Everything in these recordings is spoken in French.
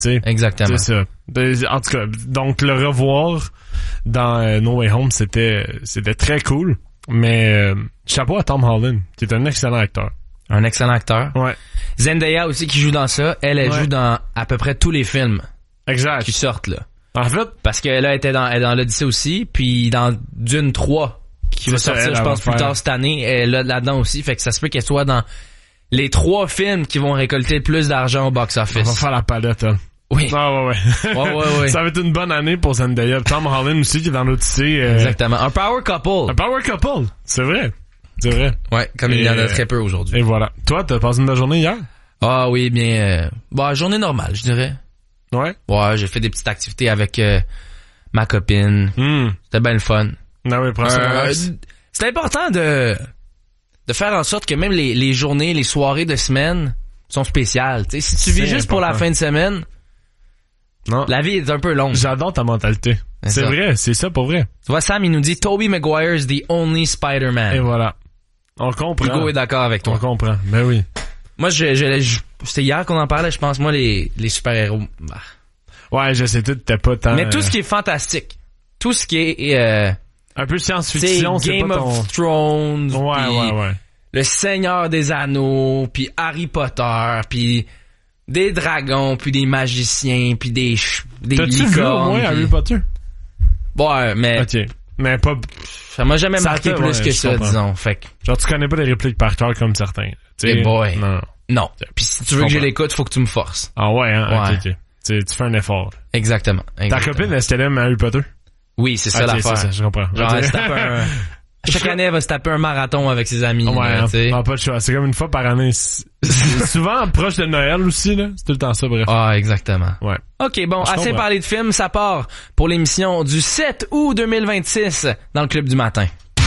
T'sais, exactement. C'est ça. En tout cas, donc le revoir dans No Way Home, c'était très cool. Mais chapeau à Tom Holland, qui est un excellent acteur. Un excellent acteur. Ouais. Zendaya aussi qui joue dans ça. Elle joue dans à peu près tous les films Exact. qui sortent là. En fait, parce qu'elle a été dans l'Odyssée aussi, puis dans Dune 3 qui va sortir, je pense, plus tard cette année, elle est là-dedans aussi. Fait que ça se peut qu'elle soit dans les 3 films qui vont récolter le plus d'argent au box-office. On va faire la palette, hein. Oui. Ah ouais. Ça va être une bonne année pour Zendaya. Tom Holland aussi qui est dans l'Odyssée. Exactement. Un power couple. Un power couple. C'est vrai. C'est vrai. Ouais, comme il y en a très peu aujourd'hui. Et voilà. Toi, t'as passé une belle journée hier? Ah oui, bien... journée normale, je dirais. Ouais? Ouais, j'ai fait des petites activités avec ma copine. C'était bien le fun. Ah oui, c'est important de faire en sorte que même les journées, les soirées de semaine sont spéciales. T'sais, si tu vis juste pour la fin de semaine, non. La vie est un peu longue. J'adore ta mentalité. C'est vrai, c'est ça pour vrai. Tu vois, Sam, il nous dit Tobey Maguire is the only Spider-Man. Et voilà. On comprend. Hugo est d'accord avec toi. On comprend. Ben oui. Moi, c'était hier qu'on en parlait, je pense. Moi, les super-héros. Ouais, je sais tout, t'es pas tant... Mais tout ce qui est fantastique, tout ce qui est... un peu science-fiction, c'est Game pas ton... of Thrones, ouais. Le Seigneur des Anneaux, puis Harry Potter, puis des dragons, puis des magiciens, puis des licornes. T'as-tu vu au moins Harry Potter? Ouais, mais... Ok. Mais pas... Ça m'a jamais marqué plus que ça, disons. Fait que... Genre, tu connais pas les répliques par cœur comme certains. Hey boy. Non. Puis si tu veux que je l'écoute, faut que tu me forces. Ah ouais, hein? Ouais. Ok. Tu fais un effort. Exactement. Ta copine, est-ce qu'elle aime Harry Potter? Oui, c'est ça l'affaire. C'est ça, je comprends. Genre, elle se tape chaque année, elle va se taper un marathon avec ses amis. Ouais, pas de choix. C'est comme une fois par année. Souvent proche de Noël aussi, là. C'est tout le temps ça, bref. Ah, exactement. Ouais. OK, bon, assez parlé de films, ça part pour l'émission du 7 août 2026 dans le Club du matin.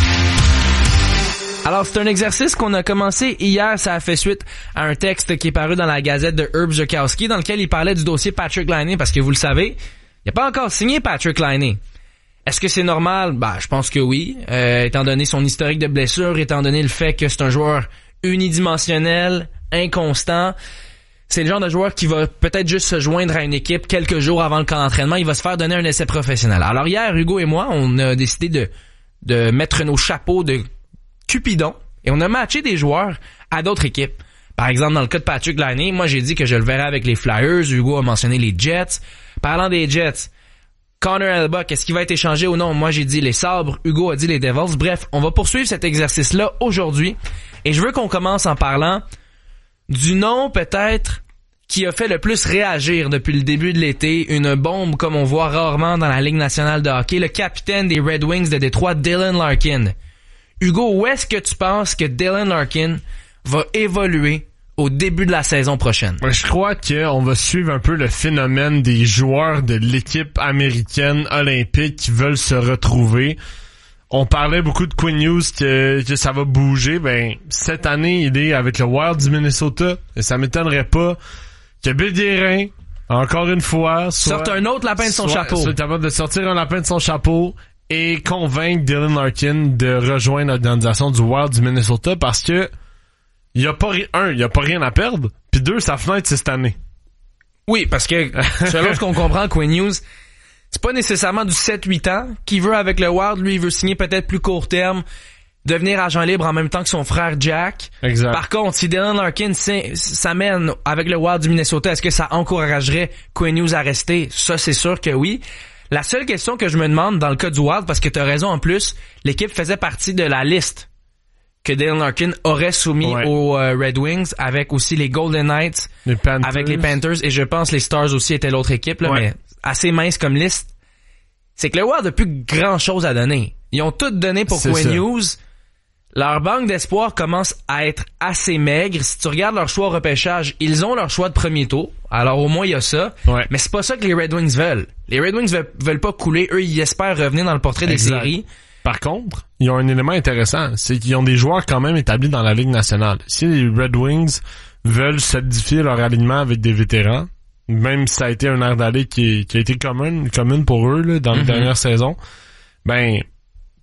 Alors, c'est un exercice qu'on a commencé hier. Ça a fait suite à un texte qui est paru dans la Gazette de Herb Zukowski dans lequel il parlait du dossier Patrik Laine parce que vous le savez, il n'a pas encore signé Patrik Laine. Est-ce que c'est normal? Je pense que oui. Étant donné son historique de blessure, étant donné le fait que c'est un joueur unidimensionnel, inconstant, c'est le genre de joueur qui va peut-être juste se joindre à une équipe quelques jours avant le camp d'entraînement. Il va se faire donner un essai professionnel. Alors hier, Hugo et moi, on a décidé de mettre nos chapeaux de Cupidon et on a matché des joueurs à d'autres équipes. Par exemple, dans le cas de Patrik Laine, moi j'ai dit que je le verrais avec les Flyers. Hugo a mentionné les Jets. Parlant des Jets, Connor Hellebuyck, est-ce qu'il va être échangé ou non? Moi, j'ai dit les Sabres. Hugo a dit les Devils. Bref, on va poursuivre cet exercice-là aujourd'hui. Et je veux qu'on commence en parlant du nom, peut-être, qui a fait le plus réagir depuis le début de l'été. Une bombe comme on voit rarement dans la Ligue nationale de hockey. Le capitaine des Red Wings de Détroit, Dylan Larkin. Hugo, où est-ce que tu penses que Dylan Larkin va évoluer au début de la saison prochaine? Je crois qu'on va suivre un peu le phénomène des joueurs de l'équipe américaine olympique qui veulent se retrouver. On parlait beaucoup de Quinn Hughes que ça va bouger. Cette année, il est avec le Wild du Minnesota et ça m'étonnerait pas que Bill Guérin, encore une fois, sorte un autre lapin de son chapeau. Soit capable de sortir un lapin de son chapeau et convaincre Dylan Larkin de rejoindre l'organisation du Wild du Minnesota parce que il y a pas rien à perdre, puis 2, sa fenêtre c'est cette année. Oui, parce que selon ce qu'on comprend, Quinn Hughes, c'est pas nécessairement du 7-8 ans qu'il veut avec le Wild. Lui, il veut signer peut-être plus court terme, devenir agent libre en même temps que son frère Jack. Exact. Par contre, si Dylan Larkin s'amène avec le Wild du Minnesota, est-ce que ça encouragerait Quinn Hughes à rester? Ça, c'est sûr que oui. La seule question que je me demande dans le cas du Wild, parce que t'as raison en plus, l'équipe faisait partie de la liste que Dylan Larkin aurait soumis aux Red Wings, avec aussi les Golden Knights, avec les Panthers, et je pense les Stars aussi étaient l'autre équipe, là, mais assez mince comme liste. C'est que le Wild n'a plus grand chose à donner. Ils ont tout donné pour Quinn Hughes. Leur banque d'espoir commence à être assez maigre. Si tu regardes leur choix au repêchage, ils ont leur choix de premier tour. Alors au moins il y a ça. Ouais. Mais c'est pas ça que les Red Wings veulent. Les Red Wings veulent pas couler. Eux, ils espèrent revenir dans le portrait des séries. Par contre, ils ont un élément intéressant, c'est qu'ils ont des joueurs quand même établis dans la Ligue nationale. Si les Red Wings veulent solidifier leur alignement avec des vétérans, même si ça a été un air d'aller qui a été commune pour eux là, dans les dernières saisons,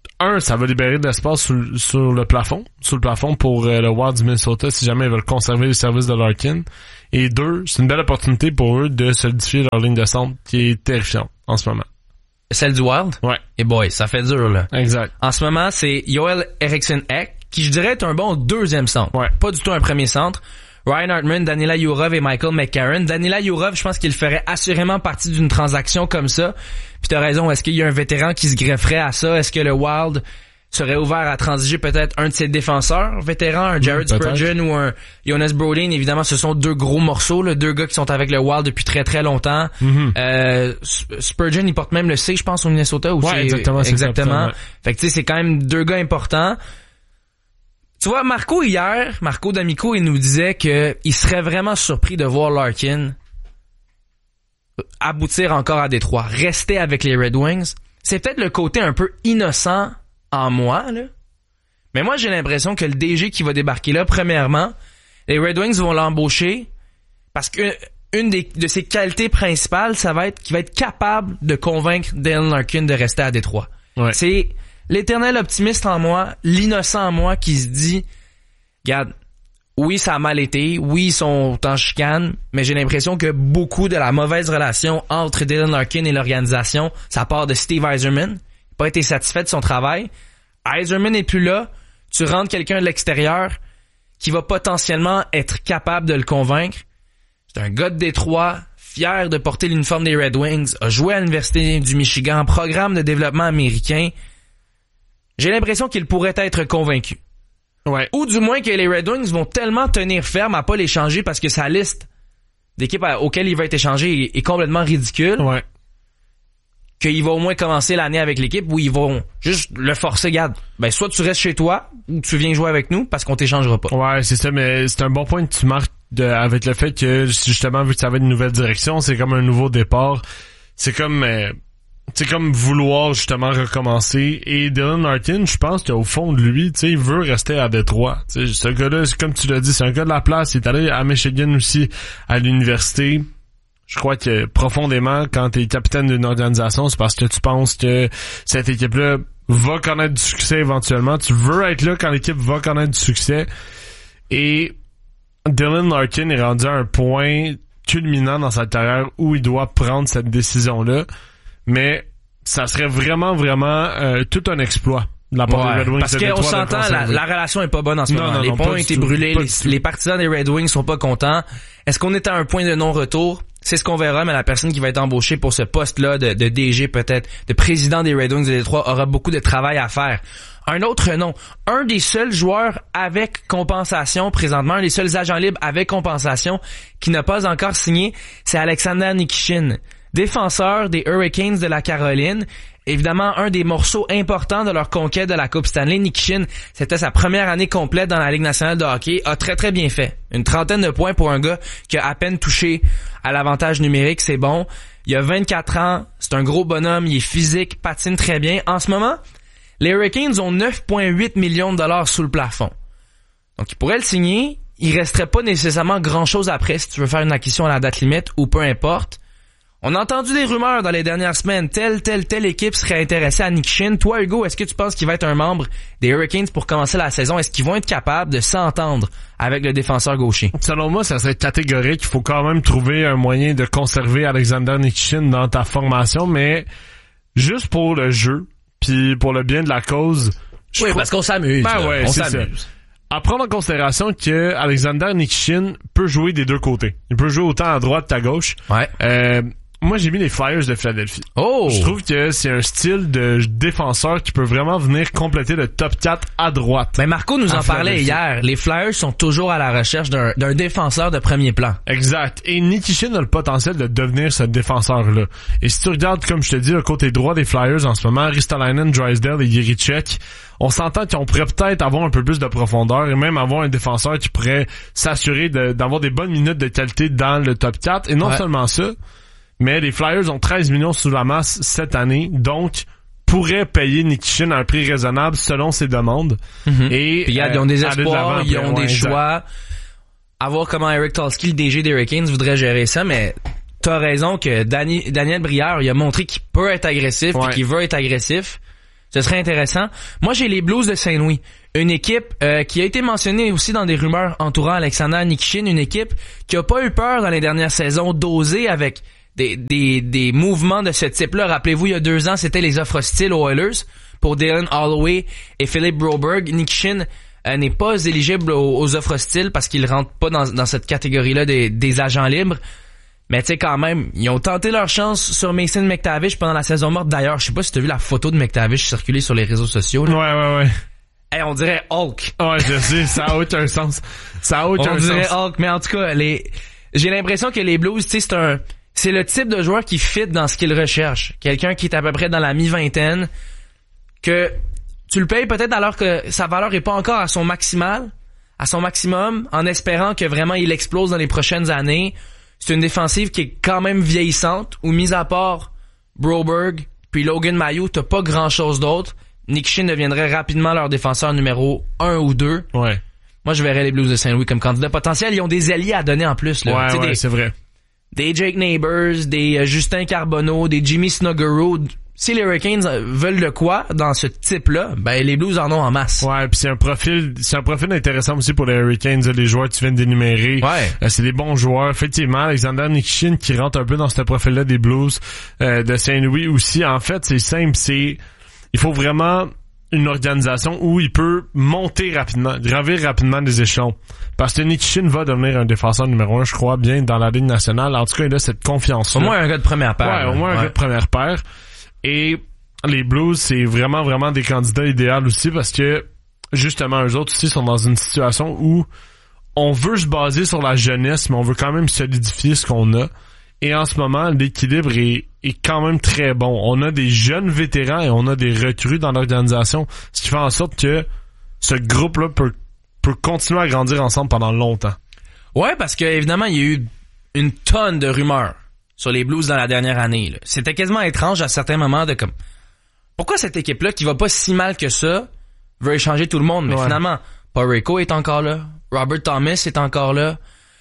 ça va libérer de l'espace sur le plafond pour le Wild du Minnesota si jamais ils veulent conserver le service de Larkin. Et 2, c'est une belle opportunité pour eux de solidifier leur ligne de centre qui est terrifiante en ce moment. Celle du Wild? Ouais. Et boy, ça fait dur, là. Exact. En ce moment, c'est Joel Eriksson-Ek, qui je dirais est un bon deuxième centre. Ouais. Pas du tout un premier centre. Ryan Hartman, Danila Yurov et Michael McCarron. Danila Yurov, je pense qu'il ferait assurément partie d'une transaction comme ça. Puis t'as raison, est-ce qu'il y a un vétéran qui se grefferait à ça? Est-ce que le Wild serait ouvert à transiger peut-être un de ses défenseurs vétérans, un Jared Spurgeon ou un Jonas Brodin? Évidemment, ce sont deux gros morceaux, là, deux gars qui sont avec le Wild depuis très très longtemps. Spurgeon, il porte même le C, je pense, au Minnesota. Ouais, exactement. Exactement. Fait que tu sais, c'est quand même deux gars importants. Tu vois, Marco D'Amico, il nous disait que il serait vraiment surpris de voir Larkin aboutir encore à Détroit, rester avec les Red Wings. C'est peut-être le côté un peu innocent en moi, là. Mais moi, j'ai l'impression que le DG qui va débarquer là, premièrement, les Red Wings vont l'embaucher parce que une de ses qualités principales, ça va être qu'il va être capable de convaincre Dylan Larkin de rester à Détroit. Ouais. C'est l'éternel optimiste en moi, l'innocent en moi qui se dit, regarde, oui, ça a mal été, oui, ils sont en chicane, mais j'ai l'impression que beaucoup de la mauvaise relation entre Dylan Larkin et l'organisation, ça part de Steve Yzerman. Il n'a pas été satisfait de son travail. Yzerman n'est plus là. Tu rentres quelqu'un de l'extérieur qui va potentiellement être capable de le convaincre. C'est un gars de Détroit, fier de porter l'uniforme des Red Wings, a joué à l'Université du Michigan, programme de développement américain. J'ai l'impression qu'il pourrait être convaincu. Ouais. Ou du moins que les Red Wings vont tellement tenir ferme à pas l'échanger parce que sa liste d'équipes auxquelles il va être échangé est complètement ridicule. Ouais. Qu'il va au moins commencer l'année avec l'équipe où ils vont juste le forcer, regarde. Ben, soit tu restes chez toi ou tu viens jouer avec nous parce qu'on t'échangera pas. Ouais, c'est ça, mais c'est un bon point que tu marques avec le fait que, justement, vu que ça va être une nouvelle direction, c'est comme un nouveau départ. C'est comme vouloir justement recommencer. Et Dylan Larkin, je pense qu'au fond de lui, tu sais, il veut rester à Détroit. Tu sais, ce gars-là, comme tu l'as dit, c'est un gars de la place. Il est allé à Michigan aussi, à l'université. Je crois que profondément, quand t'es capitaine d'une organisation, c'est parce que tu penses que cette équipe-là va connaître du succès éventuellement. Tu veux être là quand l'équipe va connaître du succès. Et Dylan Larkin est rendu à un point culminant dans sa carrière où il doit prendre cette décision-là. Mais ça serait vraiment, vraiment tout un exploit de la part des Red Wings. Parce qu'on s'entend, la relation est pas bonne en ce moment. Les ponts ont été brûlés, les partisans des Red Wings sont pas contents. Est-ce qu'on est à un point de non-retour? C'est ce qu'on verra, mais la personne qui va être embauchée pour ce poste-là de DG peut-être, de président des Red Wings de Détroit aura beaucoup de travail à faire. Un autre nom, un des seuls joueurs avec compensation présentement, un des seuls agents libres avec compensation qui n'a pas encore signé, c'est Alexander Nikishin, défenseur des Hurricanes de la Caroline. Évidemment, un des morceaux importants de leur conquête de la Coupe Stanley. Nikishin, c'était sa première année complète dans la Ligue nationale de hockey, a très très bien fait. Une trentaine de points pour un gars qui a à peine touché à l'avantage numérique, c'est bon. Il a 24 ans, c'est un gros bonhomme, il est physique, patine très bien. En ce moment, les Hurricanes ont 9,8 millions de dollars sous le plafond. Donc, ils pourraient le signer. Il resterait pas nécessairement grand-chose après si tu veux faire une acquisition à la date limite ou peu importe. On a entendu des rumeurs dans les dernières semaines. Telle équipe serait intéressée à Nikishin. Toi, Hugo, est-ce que tu penses qu'il va être un membre des Hurricanes pour commencer la saison? Est-ce qu'ils vont être capables de s'entendre avec le défenseur gaucher? Selon moi, ça serait catégorique. Il faut quand même trouver un moyen de conserver Alexander Nikishin dans ta formation, mais juste pour le jeu, puis pour le bien de la cause. Oui, parce qu'on s'amuse. Ben ouais, on c'est s'amuse. Ça. À prendre en considération que Alexander Nikishin peut jouer des deux côtés. Il peut jouer autant à droite qu'à gauche. Ouais. Moi, j'ai mis les Flyers de Philadelphie. Oh! Je trouve que c'est un style de défenseur qui peut vraiment venir compléter le top 4 à droite. Mais Marco nous en parlait hier. Les Flyers sont toujours à la recherche d'un défenseur de premier plan. Exact. Et Nikishin a le potentiel de devenir ce défenseur-là. Et si tu regardes, comme je te dis, le côté droit des Flyers en ce moment, Ristolainen, Drysdale et Jiricek, on s'entend qu'on pourrait peut-être avoir un peu plus de profondeur et même avoir un défenseur qui pourrait s'assurer d'avoir des bonnes minutes de qualité dans le top 4. Et non seulement ça, mais les Flyers ont 13 millions sous la masse cette année, donc pourraient payer Nikishin à un prix raisonnable selon ses demandes. Et puis, ils ont des espoirs, ils ont des choix. À voir comment Eric Tulsky, le DG des Hurricanes, voudrait gérer ça, mais t'as raison que Daniel Brière, il a montré qu'il peut être agressif et qu'il veut être agressif. Ce serait intéressant. Moi, j'ai les Blues de Saint-Louis. Une équipe qui a été mentionnée aussi dans des rumeurs entourant Alexander Nikishin. Une équipe qui a pas eu peur dans les dernières saisons d'oser avec des mouvements de ce type-là. Rappelez-vous, il y a 2 ans, c'était les offres hostiles aux Oilers pour Dylan Holloway et Philip Broberg. Nikishin n'est pas éligible aux offres hostiles parce qu'il rentre pas dans cette catégorie-là des agents libres. Mais tu sais, quand même, ils ont tenté leur chance sur Mason McTavish pendant la saison morte. D'ailleurs, je sais pas si t'as vu la photo de McTavish circuler sur les réseaux sociaux. Là. Ouais. Hey, on dirait Hulk. Ouais, je sais, ça a aucun sens. On dirait Hulk, mais en tout cas, j'ai l'impression que les Blues, tu sais, c'est le type de joueur qui fit dans ce qu'ils recherchent. Quelqu'un qui est à peu près dans la mi-vingtaine, que tu le payes peut-être alors que sa valeur est pas encore à son maximum, en espérant que vraiment il explose dans les prochaines années. C'est une défensive qui est quand même vieillissante, où mis à part Broberg puis Logan Mailloux, t'as pas grand-chose d'autre. Nikishin deviendrait rapidement leur défenseur numéro 1 ou 2. Ouais. Moi, je verrais les Blues de Saint-Louis comme candidat potentiel. Ils ont des alliés à donner en plus. Là. Ouais, c'est vrai. Des Jake Neighbors, des Justin Carbonneau, des Jimmy Snuggerud. Si les Hurricanes veulent de quoi dans ce type-là, ben les Blues en ont en masse. Ouais, puis c'est un profil intéressant aussi pour les Hurricanes, les joueurs que tu viens d'énumérer. Ouais. C'est des bons joueurs. Effectivement, Alexander Nikishin qui rentre un peu dans ce profil-là des Blues de Saint-Louis aussi. En fait, c'est simple, il faut vraiment une organisation où il peut monter rapidement, gravir rapidement des échelons. Parce que Nikishin va devenir un défenseur numéro 1, je crois, bien dans la Ligue nationale. En tout cas, il a cette confiance-là. Au moins un gars de première paire. Ouais, au moins un gars de première paire. Et les Blues, c'est vraiment, vraiment des candidats idéaux aussi parce que, justement, eux autres aussi sont dans une situation où on veut se baser sur la jeunesse, mais on veut quand même solidifier ce qu'on a. Et en ce moment, l'équilibre est quand même très bon. On a des jeunes vétérans et on a des recrues dans l'organisation, ce qui fait en sorte que ce groupe-là peut continuer à grandir ensemble pendant longtemps. Ouais, parce que évidemment, il y a eu une tonne de rumeurs sur les Blues dans la dernière année. Là. C'était quasiment étrange à certains moments de comme... Pourquoi cette équipe-là, qui va pas si mal que ça, veut échanger tout le monde? Mais finalement, Parayko est encore là. Robert Thomas est encore là.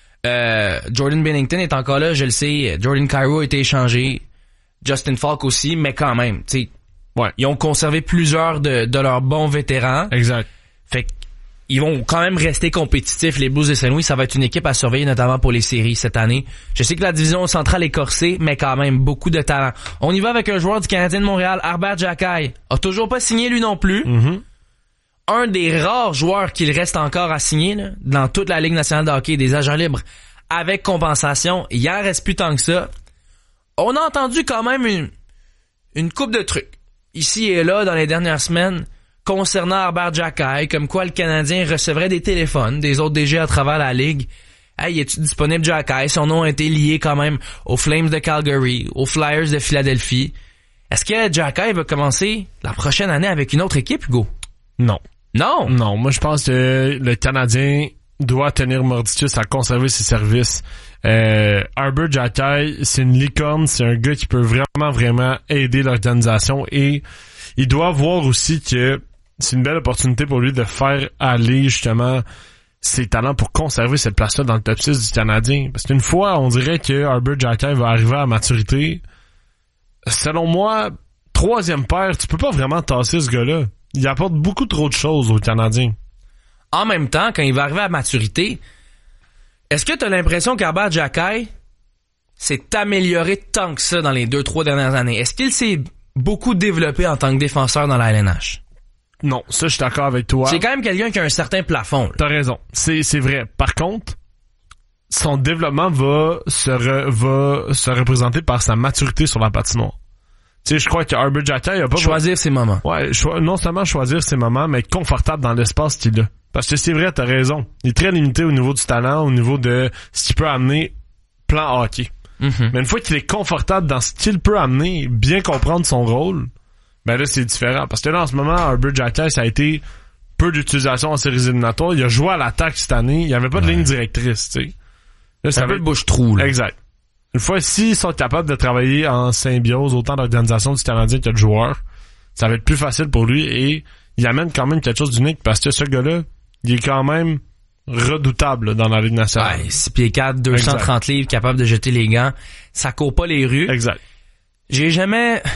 Jordan Binnington est encore là, je le sais. Jordan Kyrou a été échangé. Justin Falk aussi, mais quand même, tu sais. Ouais. Ils ont conservé plusieurs de leurs bons vétérans. Exact. Fait ils vont quand même rester compétitifs. Les Blues de Saint-Louis, ça va être une équipe à surveiller, notamment pour les séries cette année. Je sais que la division centrale est corsée, mais quand même, beaucoup de talent. On y va avec un joueur du Canadien de Montréal, Arber Xhekaj. A toujours pas signé, lui non plus. Mm-hmm. Un des rares joueurs qu'il reste encore à signer, là, dans toute la Ligue nationale de hockey, des agents libres, avec compensation. Il en reste plus tant que ça. On a entendu quand même une couple de trucs, ici et là, dans les dernières semaines, concernant Arber Xhekaj, comme quoi le Canadien recevrait des téléphones des autres DG à travers la Ligue. Hey, est-tu disponible Xhekaj? Son nom a été lié quand même aux Flames de Calgary, aux Flyers de Philadelphie. Est-ce que Xhekaj va commencer la prochaine année avec une autre équipe, Hugo? Non. Non? Non, moi je pense que le Canadien doit tenir mordicus à conserver ses services. Arber Xhekaj, c'est une licorne, c'est un gars qui peut vraiment, vraiment aider l'organisation et il doit voir aussi que c'est une belle opportunité pour lui de faire aller justement ses talents pour conserver cette place-là dans le top 6 du Canadien. Parce qu'une fois, on dirait que Arber Xhekaj va arriver à maturité. Selon moi, 3e paire, tu peux pas vraiment tasser ce gars-là. Il apporte beaucoup trop de choses aux Canadiens. En même temps, quand il va arriver à maturité, est-ce que tu as l'impression qu'Arber Xhekaj s'est amélioré tant que ça dans les 2-3 dernières années? Est-ce qu'il s'est beaucoup développé en tant que défenseur dans la LNH? Non, ça je suis d'accord avec toi. C'est quand même quelqu'un qui a un certain plafond. Là. T'as raison, c'est vrai. Par contre, son développement va se représenter par sa maturité sur la patinoire. Tu sais, je crois que Arber Xhekaj a pas... Choisir ses moments. Ouais, non seulement choisir ses moments, mais être confortable dans l'espace qu'il a. Parce que c'est vrai, t'as raison. Il est très limité au niveau du talent, au niveau de ce qu'il peut amener plan hockey. Mm-hmm. Mais une fois qu'il est confortable dans ce qu'il peut amener, bien comprendre son rôle, ben là, c'est différent. Parce que là, en ce moment, Arber Xhekaj, ça a été peu d'utilisation en séries éliminatoires. Il a joué à l'attaque cette année. Il n'y avait pas de ligne directrice, tu sais. Là, ça veut le bouche-trou, là. Exact. Une fois, s'ils sont capables de travailler en symbiose, autant d'organisations du Canadien que de joueurs, ça va être plus facile pour lui et il amène quand même quelque chose d'unique parce que ce gars-là, il est quand même redoutable là, dans la Ligue nationale. Ouais, 6 pieds 4, 230 livres, capable de jeter les gants. Ça court pas les rues. Exact. J'ai jamais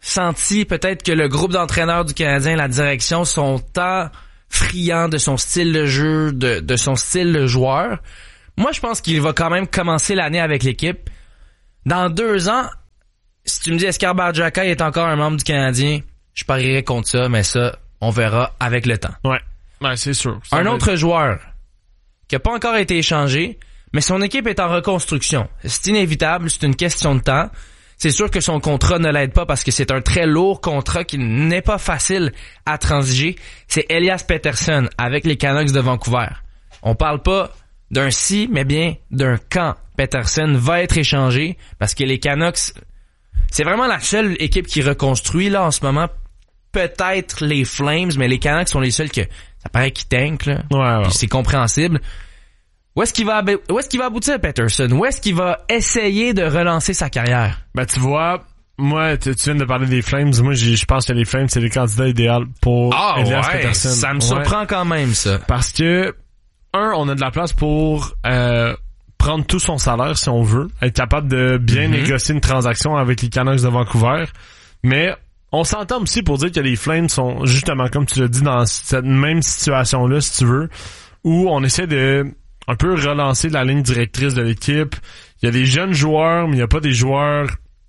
senti peut-être que le groupe d'entraîneurs du Canadien, la direction, sont tant friands de son style de jeu, de son style de joueur. Moi, je pense qu'il va quand même commencer l'année avec l'équipe. Dans 2 ans, si tu me dis Escarbar Xhaka est encore un membre du Canadien, je parierais contre ça, mais ça, on verra avec le temps. Ouais, c'est sûr. Un autre joueur qui a pas encore été échangé, mais son équipe est en reconstruction. C'est inévitable, c'est une question de temps. C'est sûr que son contrat ne l'aide pas parce que c'est un très lourd contrat qui n'est pas facile à transiger. C'est Elias Pettersson avec les Canucks de Vancouver. On parle pas d'un si, mais bien d'un quand Pettersson va être échangé parce que les Canucks, c'est vraiment la seule équipe qui reconstruit là en ce moment. Peut-être les Flames, mais les Canucks sont les seuls que ça paraît qu'ils tankent là. Ouais. Puis c'est compréhensible. Où est-ce qu'il va aboutir Pettersson? Où est-ce qu'il va essayer de relancer sa carrière? Ben tu vois, moi tu viens de parler des Flames, moi je pense que les Flames c'est les candidats idéaux pour Elias Pettersson. Ça me surprend quand même ça. Parce que on a de la place pour prendre tout son salaire si on veut, être capable de bien négocier une transaction avec les Canucks de Vancouver, mais on s'entend aussi pour dire que les Flames sont justement, comme tu l'as dit, dans cette même situation-là, si tu veux, où on essaie de un peu relancer la ligne directrice de l'équipe. Il y a des jeunes joueurs, mais il n'y a pas des joueurs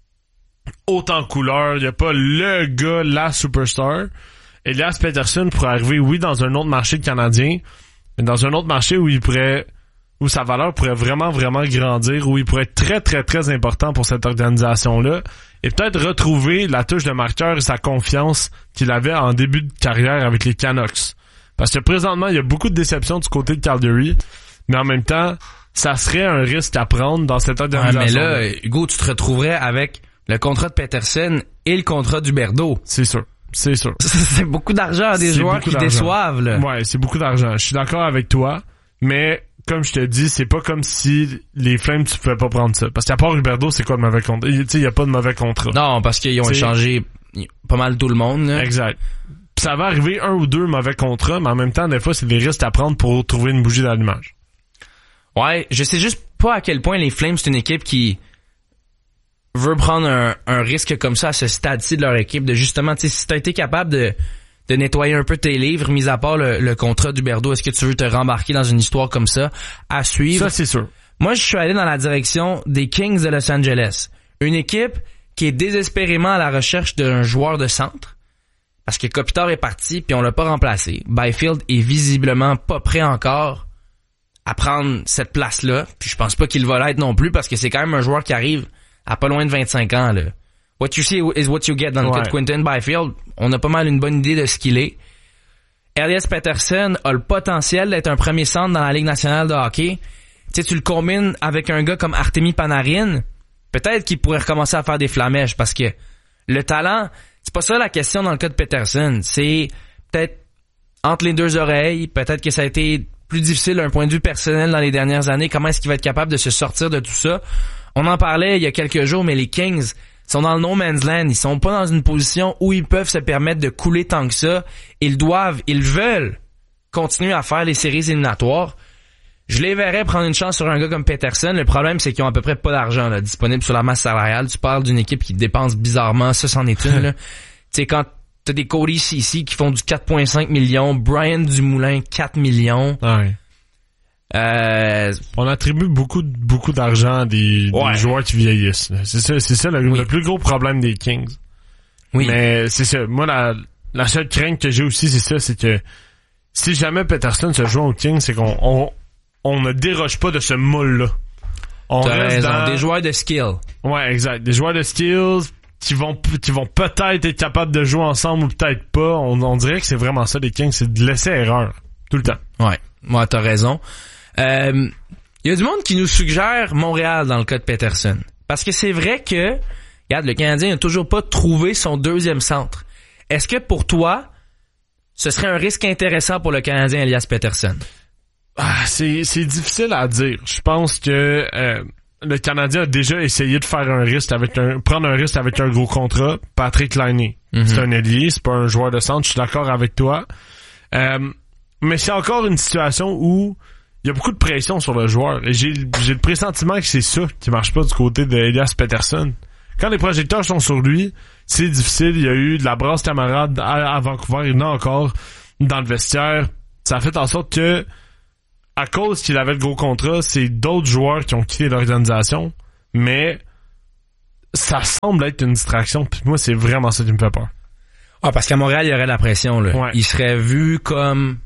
haut en couleur. Il n'y a pas le gars, la superstar. Elias Pettersson pourrait arriver, oui, dans un autre marché canadien, mais dans un autre marché où sa valeur pourrait vraiment, vraiment grandir, où il pourrait être très, très, très important pour cette organisation-là, et peut-être retrouver la touche de marqueur et sa confiance qu'il avait en début de carrière avec les Canucks. Parce que présentement, il y a beaucoup de déceptions du côté de Calgary, mais en même temps, ça serait un risque à prendre dans cette organisation. Ouais, mais là, Hugo, tu te retrouverais avec le contrat de Pettersson et le contrat d'Huberdeau. C'est sûr. C'est beaucoup d'argent à des joueurs qui déçoivent, là. Ouais, c'est beaucoup d'argent. Je suis d'accord avec toi, mais comme je te dis, c'est pas comme si les Flames, tu pouvais pas prendre ça. Parce qu'à part Huberdeau, c'est quoi le mauvais contrat? Tu sais, il y a pas de mauvais contrat. Non, parce qu'ils ont échangé pas mal tout le monde, là. Exact. Pis ça va arriver 1 ou 2 mauvais contrats, mais en même temps, des fois, c'est des risques à prendre pour trouver une bougie d'allumage. Ouais, je sais juste pas à quel point les Flames, c'est une équipe qui veut prendre un risque comme ça à ce stade-ci de leur équipe, de justement, tu sais, si t'as été capable de nettoyer un peu tes livres, mis à part le contrat d'Huberdeau, est-ce que tu veux te rembarquer dans une histoire comme ça à suivre? Ça, c'est sûr. Moi, je suis allé dans la direction des Kings de Los Angeles. Une équipe qui est désespérément à la recherche d'un joueur de centre. Parce que Kopitar est parti, puis on l'a pas remplacé. Byfield est visiblement pas prêt encore à prendre cette place-là. Puis je pense pas qu'il va l'être non plus, parce que c'est quand même un joueur qui arrive à pas loin de 25 ans, là. What you see is what you get dans le cas de Quinton Byfield. On a pas mal une bonne idée de ce qu'il est. Elias Pettersson a le potentiel d'être un premier centre dans la Ligue nationale de hockey. Tu sais, tu le combines avec un gars comme Artemi Panarin, peut-être qu'il pourrait recommencer à faire des flamèches, parce que le talent, c'est pas ça la question dans le cas de Pettersson. C'est peut-être entre les deux oreilles, peut-être que ça a été plus difficile d'un point de vue personnel dans les dernières années. Comment est-ce qu'il va être capable de se sortir de tout ça? On en parlait il y a quelques jours, mais les Kings sont dans le no man's land. Ils sont pas dans une position où ils peuvent se permettre de couler tant que ça. Ils veulent continuer à faire les séries éliminatoires. Je les verrais prendre une chance sur un gars comme Pettersson. Le problème, c'est qu'ils ont à peu près pas d'argent là, disponible sur la masse salariale. Tu parles d'une équipe qui dépense bizarrement. Ça, c'en est une. Tu sais, quand t'as des Cody Ceci qui font du 4,5 millions, Brian Dumoulin, 4 millions. Ouais. On attribue beaucoup d'argent à des joueurs qui vieillissent. C'est ça le plus gros problème des Kings. Oui. Mais c'est ça. Moi, la seule crainte que j'ai aussi, c'est que si jamais Pettersson se joue aux Kings, c'est qu'on ne déroge pas de ce moule-là. T'as raison, des joueurs de skill. Ouais, exact. Des joueurs de skills qui vont peut-être être capables de jouer ensemble ou peut-être pas. On dirait que c'est vraiment ça, les Kings, c'est de laisser erreur. Tout le temps. Ouais. Moi, t'as raison. Il y a du monde qui nous suggère Montréal dans le cas de Pettersson. Parce que c'est vrai que, regarde, le Canadien n'a toujours pas trouvé son deuxième centre. Est-ce que pour toi, ce serait un risque intéressant pour le Canadien Elias Pettersson? C'est difficile à dire. Je pense que le Canadien a déjà essayé de faire prendre un risque avec un gros contrat. Patrick Laine. C'est un ailier, c'est pas un joueur de centre, je suis d'accord avec toi. Mais c'est encore une situation où il y a beaucoup de pression sur le joueur. Et j'ai le pressentiment que c'est ça qui marche pas du côté de Elias Pettersson. quand les projecteurs sont sur lui, c'est difficile. Il y a eu de la brasse camarade à Vancouver, il y en a encore dans le vestiaire. Ça a fait en sorte que, à cause qu'il avait le gros contrat, c'est d'autres joueurs qui ont quitté l'organisation, mais ça semble être une distraction, puis moi, c'est vraiment ça qui me fait peur. Ah, parce qu'à Montréal, il y aurait la pression, là. Ouais. Il serait vu comme,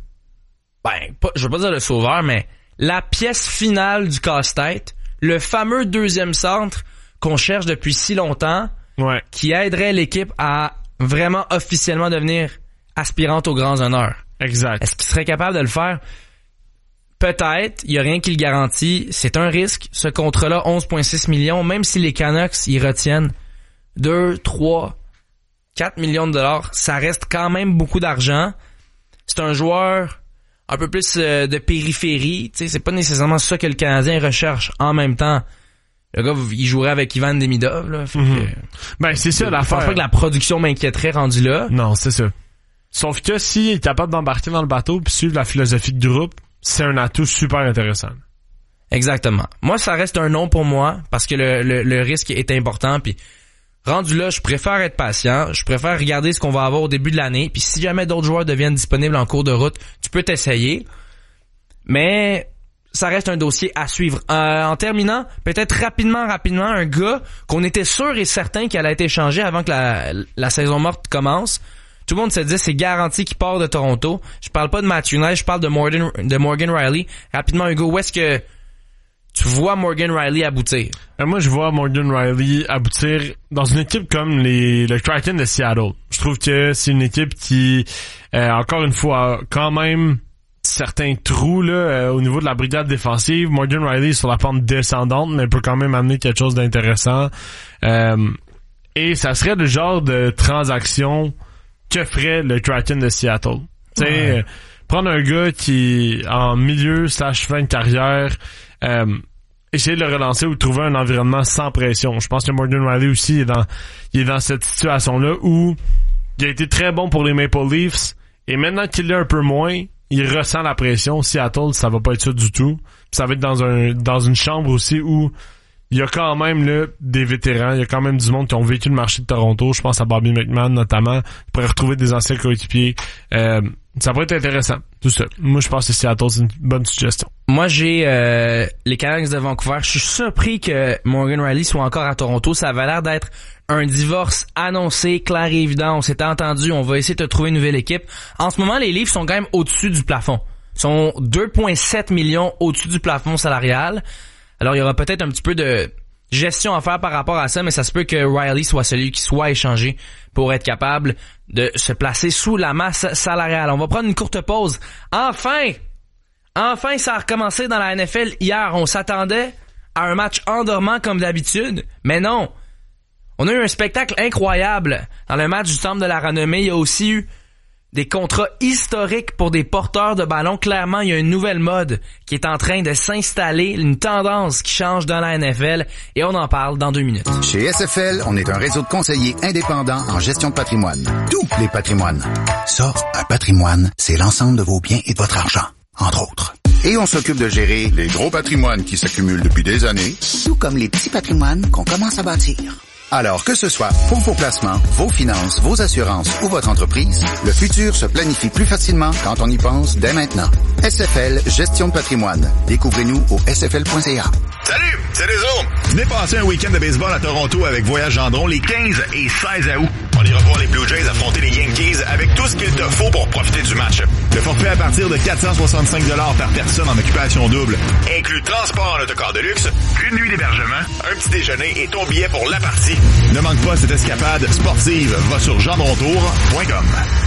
je veux pas dire le sauveur, mais la pièce finale du casse-tête, le fameux deuxième centre qu'on cherche depuis si longtemps, Ouais. qui aiderait l'équipe à vraiment officiellement devenir aspirante aux grands honneurs. Exact. Est-ce qu'il serait capable de le faire? Peut-être, il y a rien qui le garantit. C'est un risque. Ce contrat-là, 11,6 millions, même si les Canucks y retiennent 2, 3, 4 millions de dollars, ça reste quand même beaucoup d'argent. C'est un joueur un peu plus de périphérie. Tu sais, c'est pas nécessairement ça que le Canadien recherche. En même temps, le gars, il jouerait avec Ivan Demidov. Là, fait que, Ben, c'est ça je l'affaire. pense pas que la production m'inquiéterait rendu là. Non, c'est ça. Sauf que s'il est capable d'embarquer dans le bateau puis suivre la philosophie de groupe, c'est un atout super intéressant. Exactement. Moi, ça reste un non pour moi parce que le risque est important. Puis rendu là, je préfère être patient. Je préfère regarder ce qu'on va avoir au début de l'année. Puis si jamais d'autres joueurs deviennent disponibles en cours de route, tu peux t'essayer. Mais ça reste un dossier à suivre. En terminant, peut-être rapidement, un gars qu'on était sûr et certain qu'il allait être échangé avant que la saison morte commence. Tout le monde se dit c'est garanti qu'il part de Toronto. Je parle pas de Matthew Knight, je parle de Morgan Riley. Rapidement, Hugo, où est-ce que tu vois Morgan Riley aboutir? Moi, je vois Morgan Riley aboutir dans une équipe comme le Kraken de Seattle. Je trouve que c'est une équipe qui, encore une fois, a quand même certains trous là au niveau de la brigade défensive. Morgan Riley est sur la pente descendante, mais peut quand même amener quelque chose d'intéressant. Et ça serait le genre de transaction que ferait le Kraken de Seattle. Tu sais, prendre un gars qui est en milieu / fin de carrière, essayer de le relancer ou trouver un environnement sans pression. Je pense que Morgan Riley aussi il est dans cette situation-là où il a été très bon pour les Maple Leafs et maintenant qu'il l'est un peu moins, il ressent la pression. Seattle, ça va pas être ça du tout. Puis ça va être dans une chambre aussi où il y a quand même là des vétérans, il y a quand même du monde qui ont vécu le marché de Toronto. Je pense à Bobby McMahon notamment. Il pourrait retrouver des anciens coéquipiers. Ça pourrait être intéressant, tout ça. Moi, je pense que Seattle, c'est une bonne suggestion. Moi, j'ai les Canucks de Vancouver. Je suis surpris que Morgan Riley soit encore à Toronto. Ça avait l'air d'être un divorce annoncé, clair et évident. On s'était entendu, on va essayer de trouver une nouvelle équipe. En ce moment, les Leafs sont quand même au-dessus du plafond. Ils sont 2,7 millions au-dessus du plafond salarial. Alors, il y aura peut-être un petit peu de gestion à faire par rapport à ça, mais ça se peut que Riley soit celui qui soit échangé pour être capable de se placer sous la masse salariale. On va prendre une courte pause. Enfin, ça a recommencé dans la NFL hier. On s'attendait à un match endormant comme d'habitude, mais non. On a eu un spectacle incroyable dans le match du Temple de la Renommée. Il y a aussi eu des contrats historiques pour des porteurs de ballon. Clairement, il y a une nouvelle mode qui est en train de s'installer, une tendance qui change dans la NFL et on en parle dans 2 minutes. Chez SFL, on est un réseau de conseillers indépendants en gestion de patrimoine. Tous les patrimoines. Ça, un patrimoine, c'est l'ensemble de vos biens et de votre argent, entre autres. Et on s'occupe de gérer les gros patrimoines qui s'accumulent depuis des années, tout comme les petits patrimoines qu'on commence à bâtir. Alors que ce soit pour vos placements, vos finances, vos assurances ou votre entreprise, le futur se planifie plus facilement quand on y pense dès maintenant. SFL Gestion de patrimoine. Découvrez-nous au sfl.ca. Salut, c'est les autres. Venez passer un week-end de baseball à Toronto avec Voyage Gendron les 15 et 16 août. On ira voir les Blue Jays affronter les Yankees avec tout ce qu'il te faut pour profiter du match. Le forfait à partir de 465 $ par personne en occupation double inclut transport en autocar de luxe, une nuit d'hébergement, un petit déjeuner et ton billet pour la partie. Ne manque pas cette escapade sportive. Va sur gendrontour.com.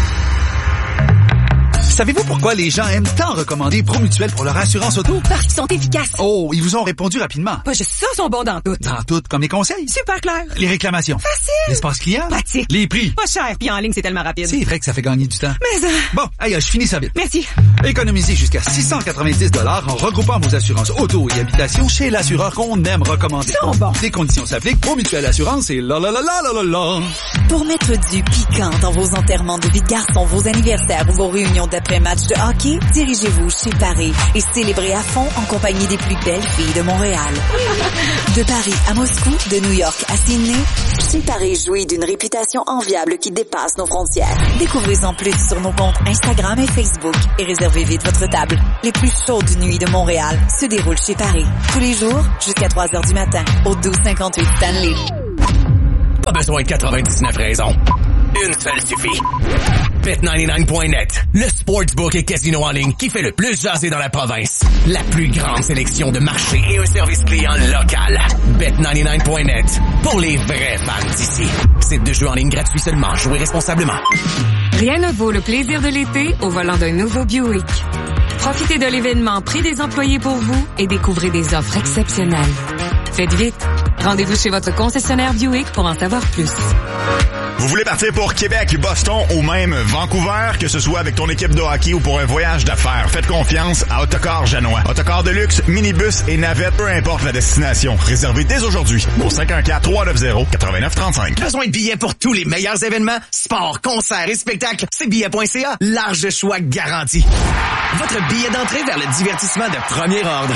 Savez-vous pourquoi les gens aiment tant recommander Promutuel pour leur assurance auto? Parce qu'ils sont efficaces. Oh, ils vous ont répondu rapidement. Pas juste ça, sont bons dans tout. Dans tout, comme les conseils. Super clair. Les réclamations. Facile. L'espace client. Pratique. Les prix. Pas cher, puis en ligne, c'est tellement rapide. C'est vrai que ça fait gagner du temps. Mais Bon, allez, je finis ça vite. Merci. Économisez jusqu'à 690 $ en regroupant vos assurances auto et habitation chez l'assureur qu'on aime recommander. Ils sont bons. Les conditions s'appliquent. Promutuel Assurance et la la la la la la la. Pour mettre du piquant dans vos enterrements de vie de garçon, vos anniversaires ou vos réunions d'après-match de hockey, dirigez-vous chez Paris et célébrez à fond en compagnie des plus belles filles de Montréal. De Paris à Moscou, de New York à Sydney, chez Paris jouit d'une réputation enviable qui dépasse nos frontières. Découvrez-en plus sur nos comptes Instagram et Facebook et réservez vite votre table. Les plus chaudes nuits de Montréal se déroulent chez Paris. Tous les jours, jusqu'à 3h du matin, au 1258 Stanley. Pas besoin de 99 raisons. Une seule suffit. Bet99.net, le sportsbook et casino en ligne qui fait le plus jaser dans la province. La plus grande sélection de marchés et un service client local. Bet99.net, pour les vrais fans d'ici. Site de jeu en ligne gratuit seulement. Jouez responsablement. Rien ne vaut le plaisir de l'été au volant d'un nouveau Buick. Profitez de l'événement Prix des employés pour vous et découvrez des offres exceptionnelles. Faites vite. Rendez-vous chez votre concessionnaire Buick pour en savoir plus. Vous voulez partir pour Québec, Boston ou même Vancouver, que ce soit avec ton équipe de hockey ou pour un voyage d'affaires, faites confiance à Autocar Janois. Autocar de luxe, minibus et navette, peu importe la destination. Réservez dès aujourd'hui au 514-390-8935. Besoin de billets pour tous les meilleurs événements? Sport, concerts et spectacles? C'est billet.ca. Large choix garanti. Votre billet d'entrée vers le divertissement de premier ordre.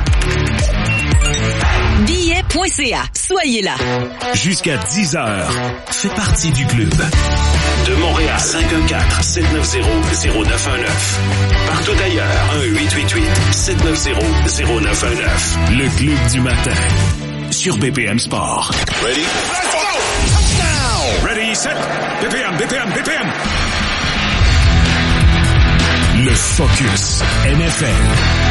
Billet.ca. Soyez là. Jusqu'à 10h. Fais partie du club. De Montréal, 514-790-0919. Partout ailleurs, 1-888-790-0919. Le club du matin. Sur BPM Sport. Ready? Ready, set. BPM. Le Focus NFL.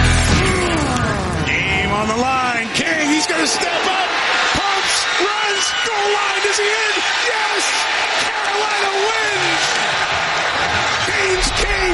Game on the line. King, he's going to step up. Pumps, runs, goal line. Is he in? Yes! Carolina wins! Cane's King!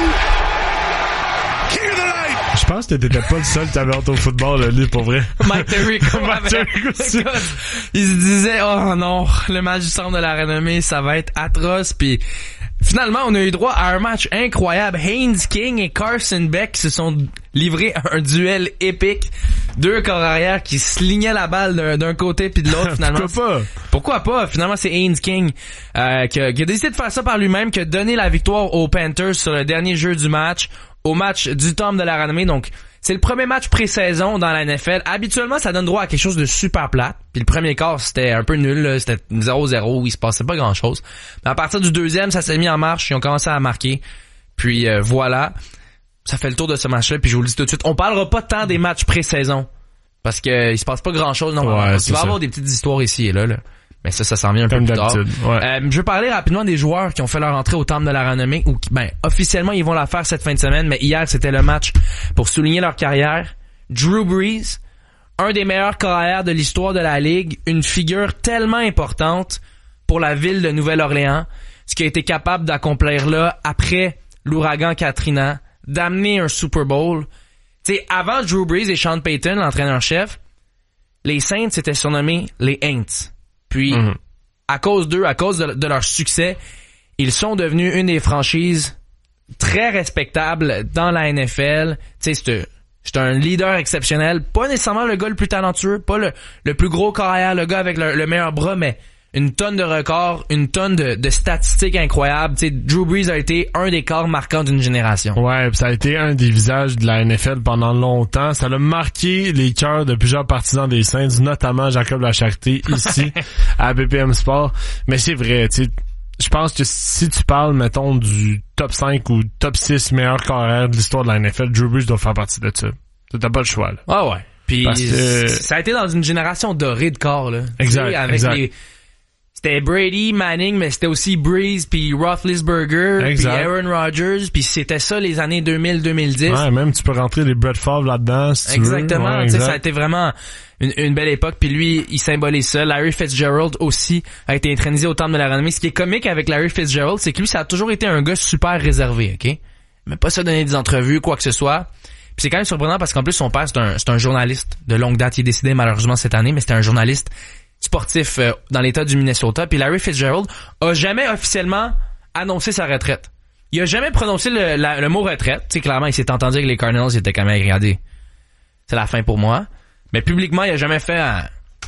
King of the night! Je pense que t'étais pas le seul qui avait hâte au football, là, lui, pour vrai. Mike Tirico. Aussi. Il se disait, oh non, le match du centre de la renommée, ça va être atroce, puis finalement, on a eu droit à un match incroyable. Haynes King et Carson Beck se sont livrés à un duel épique. Deux corps arrière qui se lignaient la balle d'un côté puis de l'autre, finalement. Pourquoi pas? Finalement, c'est Haynes King qui a décidé de faire ça par lui-même, qui a donné la victoire aux Panthers sur le dernier jeu du match, au match du temple de la renommée. Donc, c'est le premier match pré-saison dans la NFL. Habituellement, ça donne droit à quelque chose de super plate. Puis le premier quart, c'était un peu nul, là. C'était 0-0, où il se passait pas grand-chose. Mais à partir du deuxième, ça s'est mis en marche. Ils ont commencé à marquer. Puis voilà. Ça fait le tour de ce match-là. Puis je vous le dis tout de suite, on parlera pas tant des matchs pré-saison. Parce que il se passe pas grand-chose. Non, il va y avoir des petites histoires ici et là. Mais ça s'en vient un peu plus tard. Ouais. Je veux parler rapidement des joueurs qui ont fait leur entrée au temple de la renommée, ou qui, officiellement, ils vont la faire cette fin de semaine, mais hier, c'était le match pour souligner leur carrière. Drew Brees, un des meilleurs carrières de l'histoire de la Ligue, une figure tellement importante pour la ville de Nouvelle-Orléans, ce qui a été capable d'accomplir là, après l'ouragan Katrina, d'amener un Super Bowl. Tu sais, avant Drew Brees et Sean Payton, l'entraîneur-chef, les Saints étaient surnommés les Aints. Puis, à cause d'eux, à cause de leur succès, ils sont devenus une des franchises très respectables dans la NFL. Tu sais, c'est un leader exceptionnel. Pas nécessairement le gars le plus talentueux, pas le plus gros carrière, le gars avec le meilleur bras, mais une tonne de records, une tonne de statistiques incroyables. Tu sais, Drew Brees a été un des corps marquants d'une génération. Ouais, pis ça a été un des visages de la NFL pendant longtemps. Ça a marqué les cœurs de plusieurs partisans des Saints, notamment Jacob Lacharité, ici, à BPM Sport. Mais c'est vrai, tu sais, je pense que si tu parles, mettons, du top 5 ou top 6 meilleurs carrières de l'histoire de la NFL, Drew Brees doit faire partie de ça. T'as pas le choix, là. Ah ouais. Puis ça a été dans une génération dorée de corps, là. Exact, avec c'était Brady, Manning, mais c'était aussi Brees, puis Roethlisberger, puis Aaron Rodgers, puis c'était ça les années 2000-2010. Ouais, même tu peux rentrer des Brett Favre là-dedans si tu veux. Exactement, tu sais, ça a été vraiment une belle époque, puis lui, il symbolise ça. Larry Fitzgerald aussi a été intronisé au temple de la renommée. Ce qui est comique avec Larry Fitzgerald, c'est que lui, ça a toujours été un gars super réservé, ok? Mais pas ça donner des entrevues, quoi que ce soit. Puis c'est quand même surprenant parce qu'en plus, son père, c'est un journaliste de longue date. Il est décédé malheureusement cette année, mais c'était un journaliste sportif dans l'état du Minnesota. Puis Larry Fitzgerald a jamais officiellement annoncé sa retraite. Il a jamais prononcé le mot retraite. Tu sais, clairement, il s'est entendu avec les Cardinals, il était quand même regardé. C'est la fin pour moi. Mais publiquement, il a jamais fait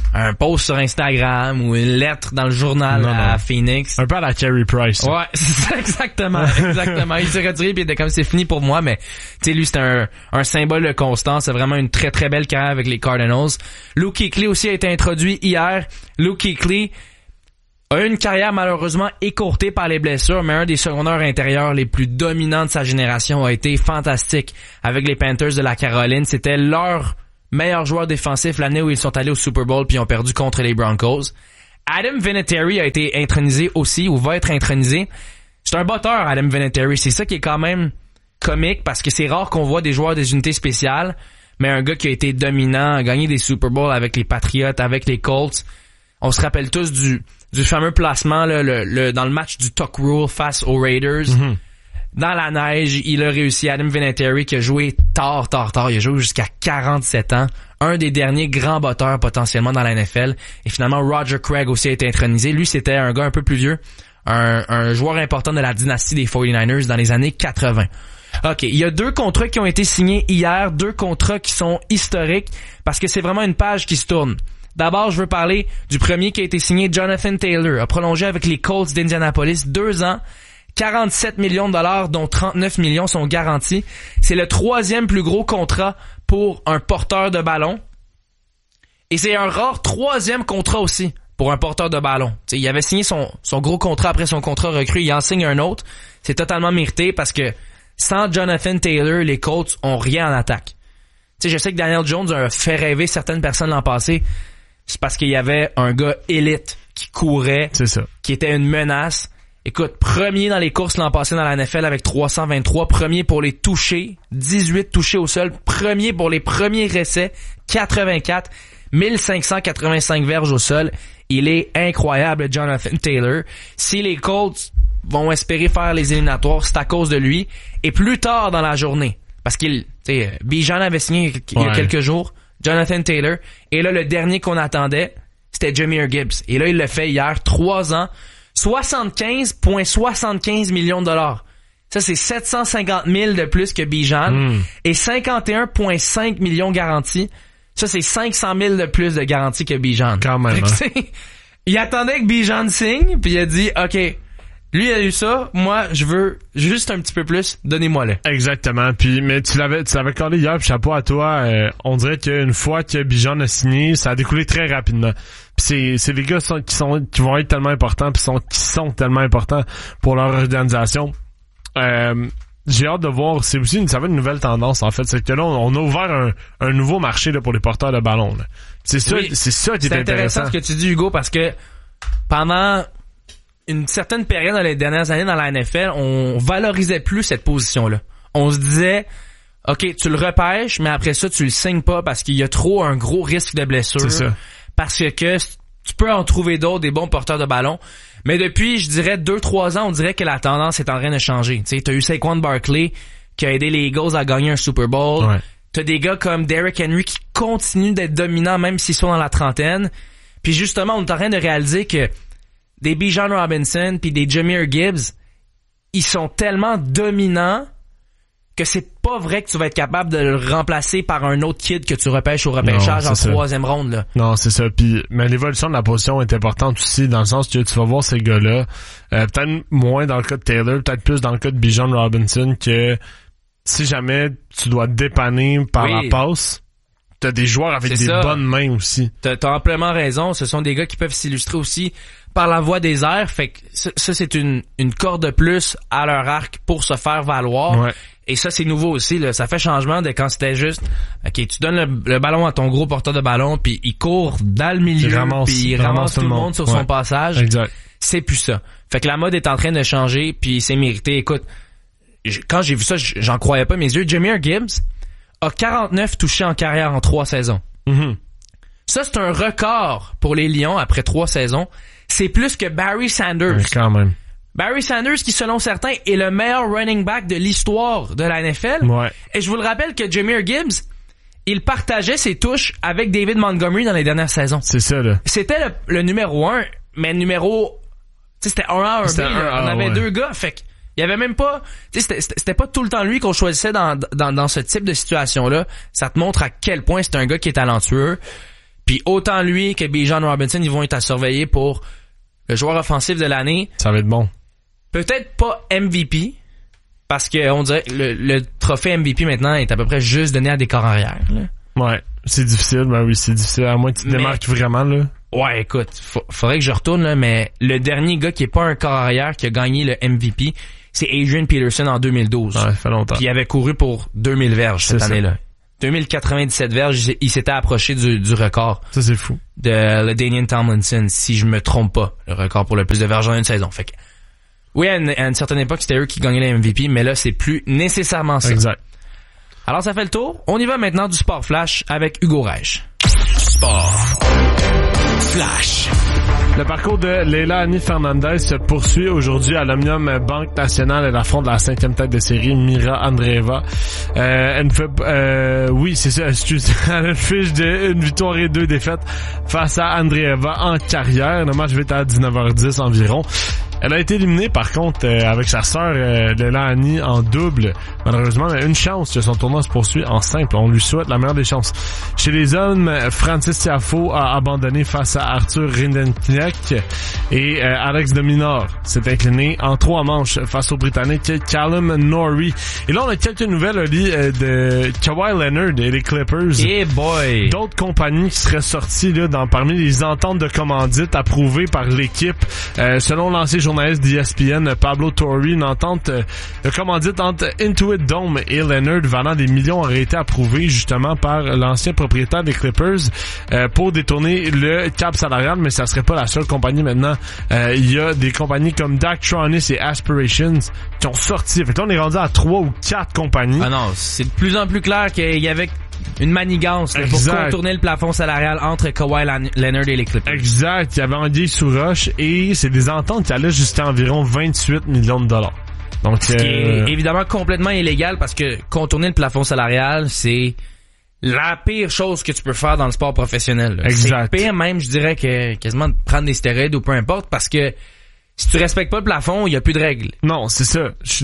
un post sur Instagram ou une lettre dans le journal à Phoenix. Un peu à la Carey Price. Ouais, c'est ça, exactement. Il s'est retiré puis il était comme c'est fini pour moi, mais tu sais lui c'était un symbole de constance, c'est vraiment une très très belle carrière avec les Cardinals. Luke Kuechly aussi a été introduit hier. Luke Kuechly a eu une carrière malheureusement écourtée par les blessures, mais un des secondaires intérieurs les plus dominants de sa génération a été fantastique avec les Panthers de la Caroline. C'était leur meilleur joueur défensif l'année où ils sont allés au Super Bowl puis ont perdu contre les Broncos. Adam Vinatieri a été intronisé aussi, ou va être intronisé. C'est un botteur, Adam Vinatieri. C'est ça qui est quand même comique, parce que c'est rare qu'on voit des joueurs des unités spéciales, mais un gars qui a été dominant, a gagné des Super Bowls avec les Patriots, avec les Colts. On se rappelle tous du fameux placement là, dans le match du Tuck Rule face aux Raiders. Mm-hmm. Dans la neige, il a réussi. Adam Vinatieri qui a joué tard. Il a joué jusqu'à 47 ans. Un des derniers grands batteurs potentiellement dans la NFL. Et finalement, Roger Craig aussi a été intronisé. Lui, c'était un gars un peu plus vieux. Un joueur important de la dynastie des 49ers dans les années 80. OK, il y a 2 contrats qui ont été signés hier. 2 contrats qui sont historiques parce que c'est vraiment une page qui se tourne. D'abord, je veux parler du premier qui a été signé. Jonathan Taylor a prolongé avec les Colts d'Indianapolis 2 ans. 47 millions de dollars, dont 39 millions sont garantis. C'est le 3e plus gros contrat pour un porteur de ballon. Et c'est un rare 3e contrat aussi pour un porteur de ballon. T'sais, il avait signé son gros contrat après son contrat recru, il en signe un autre. C'est totalement mérité parce que sans Jonathan Taylor, les Colts ont rien en attaque. T'sais, je sais que Daniel Jones a fait rêver certaines personnes l'an passé. C'est parce qu'il y avait un gars élite qui courait, c'est ça, qui était une menace. Écoute, premier dans les courses l'an passé dans la NFL avec 323, premier pour les touchés, 18 touchés au sol, premier pour les premiers essais, 84, 1585 verges au sol. Il est incroyable, Jonathan Taylor. Si les Colts vont espérer faire les éliminatoires, c'est à cause de lui. Et plus tard dans la journée, parce qu'il, tu sais, Bijan avait signé il y a quelques jours, Jonathan Taylor, et là, le dernier qu'on attendait, c'était Jahmyr Gibbs. Et là, il l'a fait hier, 3 ans, 75,75 millions de dollars. Ça, c'est 750 000 de plus que Bijan. Et 51,5 millions garantis. Ça, c'est 500 000 de plus de garantie que Bijan. Quand même, hein. Il attendait que Bijan signe, puis il a dit, OK, lui il a eu ça, moi, je veux juste un petit peu plus, donnez-moi-le. Exactement. Puis, mais tu l'avais collé hier, puis chapeau à toi. On dirait qu'une fois que Bijan a signé, ça a découlé très rapidement. Puis c'est les gars qui vont être tellement importants, puis qui sont tellement importants pour leur organisation. J'ai hâte de voir. C'est aussi ça va être une nouvelle tendance en fait. C'est que là on a ouvert un nouveau marché là pour les porteurs de ballon. Là. C'est ça qui est intéressant. C'est intéressant ce que tu dis, Hugo, parce que pendant une certaine période dans les dernières années dans la NFL, on valorisait plus cette position-là. On se disait, OK, tu le repêches, mais après ça, tu le signes pas parce qu'il y a trop un gros risque de blessure. C'est ça. Parce que tu peux en trouver d'autres, des bons porteurs de ballon. Mais depuis, je dirais, 2-3 ans, on dirait que la tendance est en train de changer. Tu sais, t'as eu Saquon Barkley qui a aidé les Eagles à gagner un Super Bowl. Ouais. T'as des gars comme Derrick Henry qui continuent d'être dominants même s'ils sont dans la trentaine. Puis justement, on est en train de réaliser que des Bijan Robinson puis des Jahmyr Gibbs, ils sont tellement dominants que c'est pas vrai que tu vas être capable de le remplacer par un autre kid que tu repêches au repêchage en 3e ronde, là. Non, c'est ça. Puis, mais l'évolution de la position est importante aussi, dans le sens que tu vas voir ces gars-là, peut-être moins dans le cas de Taylor, peut-être plus dans le cas de Bijan Robinson, que si jamais tu dois te dépanner par la passe, t'as des joueurs avec des bonnes mains aussi. T'as amplement raison. Ce sont des gars qui peuvent s'illustrer aussi par la voie des airs. Fait que ça c'est une corde de plus à leur arc pour se faire valoir. Ouais. Et ça, c'est nouveau aussi, là. Ça fait changement de quand c'était juste, OK, tu donnes le ballon à ton gros porteur de ballon, puis il court dans le milieu, puis il ramasse tout le monde sur son passage. Exact. C'est plus ça. Fait que la mode est en train de changer, puis c'est mérité. Écoute, quand j'ai vu ça, j'en croyais pas mes yeux. Jahmyr Gibbs a 49 touchés en carrière en 3 saisons. Mm-hmm. Ça, c'est un record pour les Lions après 3 saisons. C'est plus que Barry Sanders. Ouais, quand même. Barry Sanders, qui selon certains est le meilleur running back de l'histoire de la NFL. Ouais. Et je vous le rappelle que Jahmyr Gibbs, il partageait ses touches avec David Montgomery dans les dernières saisons. C'est ça, là. C'était le numéro 1, mais numéro... Tu sais, c'était 1A, 1B. On avait 2 gars, fait que il y avait même pas... Tu sais, c'était pas tout le temps lui qu'on choisissait dans ce type de situation-là. Ça te montre à quel point c'est un gars qui est talentueux. Puis autant lui que Bijan Robinson, ils vont être à surveiller pour le joueur offensif de l'année. Ça va être bon. Peut-être pas MVP, parce que on dirait que le trophée MVP maintenant est à peu près juste donné à des corps arrière. Là. Ouais, c'est difficile. Ben oui, c'est difficile. À moins que tu te démarques vraiment, là. Ouais, écoute, faudrait que je retourne, là, mais le dernier gars qui est pas un corps arrière qui a gagné le MVP, c'est Adrian Peterson en 2012. Ouais, ça fait longtemps. Puis il avait couru pour 2000 verges cette année-là. 2097 verges, il s'était approché du record. Ça, c'est fou. De LaDainian Tomlinson, si je me trompe pas. Le record pour le plus de verges en une saison. Fait que, oui, à une certaine époque, c'était eux qui gagnaient le MVP, mais là, c'est plus nécessairement ça. Exact. Alors, ça fait le tour. On y va maintenant du Sport Flash avec Hugo Reich. Sport Flash. Le parcours de Leila Annie Fernandez se poursuit aujourd'hui à l'Omnium Banque Nationale. Elle affronte la 5e tête de série, Mira Andreeva. Elle fait, oui, c'est ça, excuse. Elle a une fiche de 1 victoire et 2 défaites face à Andreeva en carrière. Le match va être à 19h10 environ. Elle a été éliminée, par contre, avec sa sœur Leila Annie en double. Malheureusement, elle a une chance que son tournoi se poursuit en simple. On lui souhaite la meilleure des chances. Chez les hommes, Francis Tiafoe a abandonné face à Arthur Rindenknecht et Alex de Minaur s'est incliné en 3 manches face au Britannique Callum Norrie. Et là, on a quelques nouvelles, Oli, de Kawhi Leonard et les Clippers. Hey boy! D'autres compagnies qui seraient sorties là parmi les ententes de commandite approuvées par l'équipe. Selon l'ancien journaliste d'ESPN, Pablo Torre, une entente de commandite entre Intuit Dome et Leonard valant des millions aurait été approuvée justement par l'ancien propriétaire des Clippers pour détourner le cap salarial, mais ça serait pas la seule compagnie maintenant. Il y a des compagnies comme Daktronis et Aspirations qui ont sorti. Fait que là, on est rendu à 3 ou 4 compagnies. Ah non, c'est de plus en plus clair qu'il y avait une manigance là, pour contourner le plafond salarial entre Kawhi Leonard et les Clippers. Exact. Il y avait Anguille sous roche et c'est des ententes qui allaient jusqu'à environ 28 millions de dollars. Donc, ce qui est évidemment complètement illégal parce que contourner le plafond salarial, c'est la pire chose que tu peux faire dans le sport professionnel. Là. Exact. C'est pire même, je dirais, que quasiment de prendre des stéroïdes ou peu importe parce que si tu respectes pas le plafond, il y a plus de règles. Non, c'est ça. C'est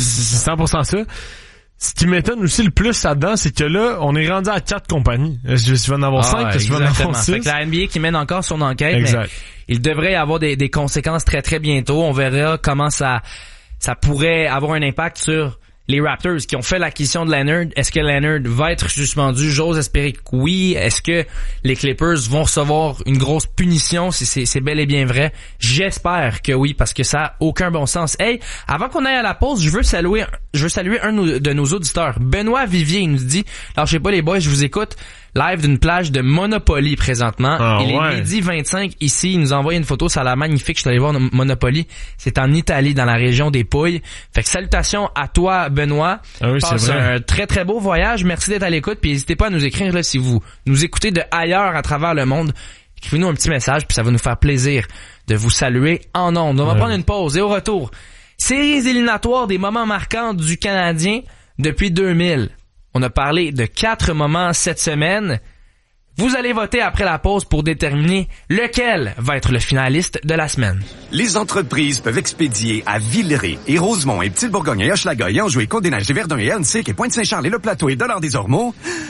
100% ça. Ce qui m'étonne aussi le plus là-dedans, c'est que là, on est rendu à 4 compagnies. Je vais en avoir 5, je vais en avoir 6. Fait que la NBA qui mène encore son enquête, exact. Mais il devrait y avoir des conséquences très très bientôt. On verra comment ça pourrait avoir un impact sur les Raptors qui ont fait l'acquisition de Leonard. Est-ce que Leonard va être suspendu? J'ose espérer que oui. Est-ce que les Clippers vont recevoir une grosse punition si c'est bel et bien vrai? J'espère que oui, parce que ça a aucun bon sens. Hey, avant qu'on aille à la pause, je veux saluer un de nos auditeurs. Benoît Vivier, il nous dit, lâchez pas les boys, je vous écoute. Live d'une plage de Monopoly présentement. Il est midi 25 ici. Il nous a envoyé une photo, ça a l'air magnifique. Je suis allé voir Monopoly. C'est en Italie, dans la région des Pouilles. Fait que salutations à toi, Benoît. Ah oui, passe un très très beau voyage. Merci d'être à l'écoute. Puis n'hésitez pas à nous écrire là si vous nous écoutez de ailleurs à travers le monde. Écrivez-nous un petit message, puis ça va nous faire plaisir de vous saluer en ondes. On va prendre une pause et au retour, séries éliminatoires des moments marquants du Canadien depuis 2000. On a parlé de 4 moments cette semaine. Vous allez voter après la pause pour déterminer lequel va être le finaliste de la semaine. Les entreprises peuvent expédier à Villeray et Rosemont et Petite-Bourgogne et Hochelaga et Anjou et Côte-des-Neiges et Verdun et Annecy et Pointe-Saint-Charles et Le Plateau et Dollard-des-Ormeaux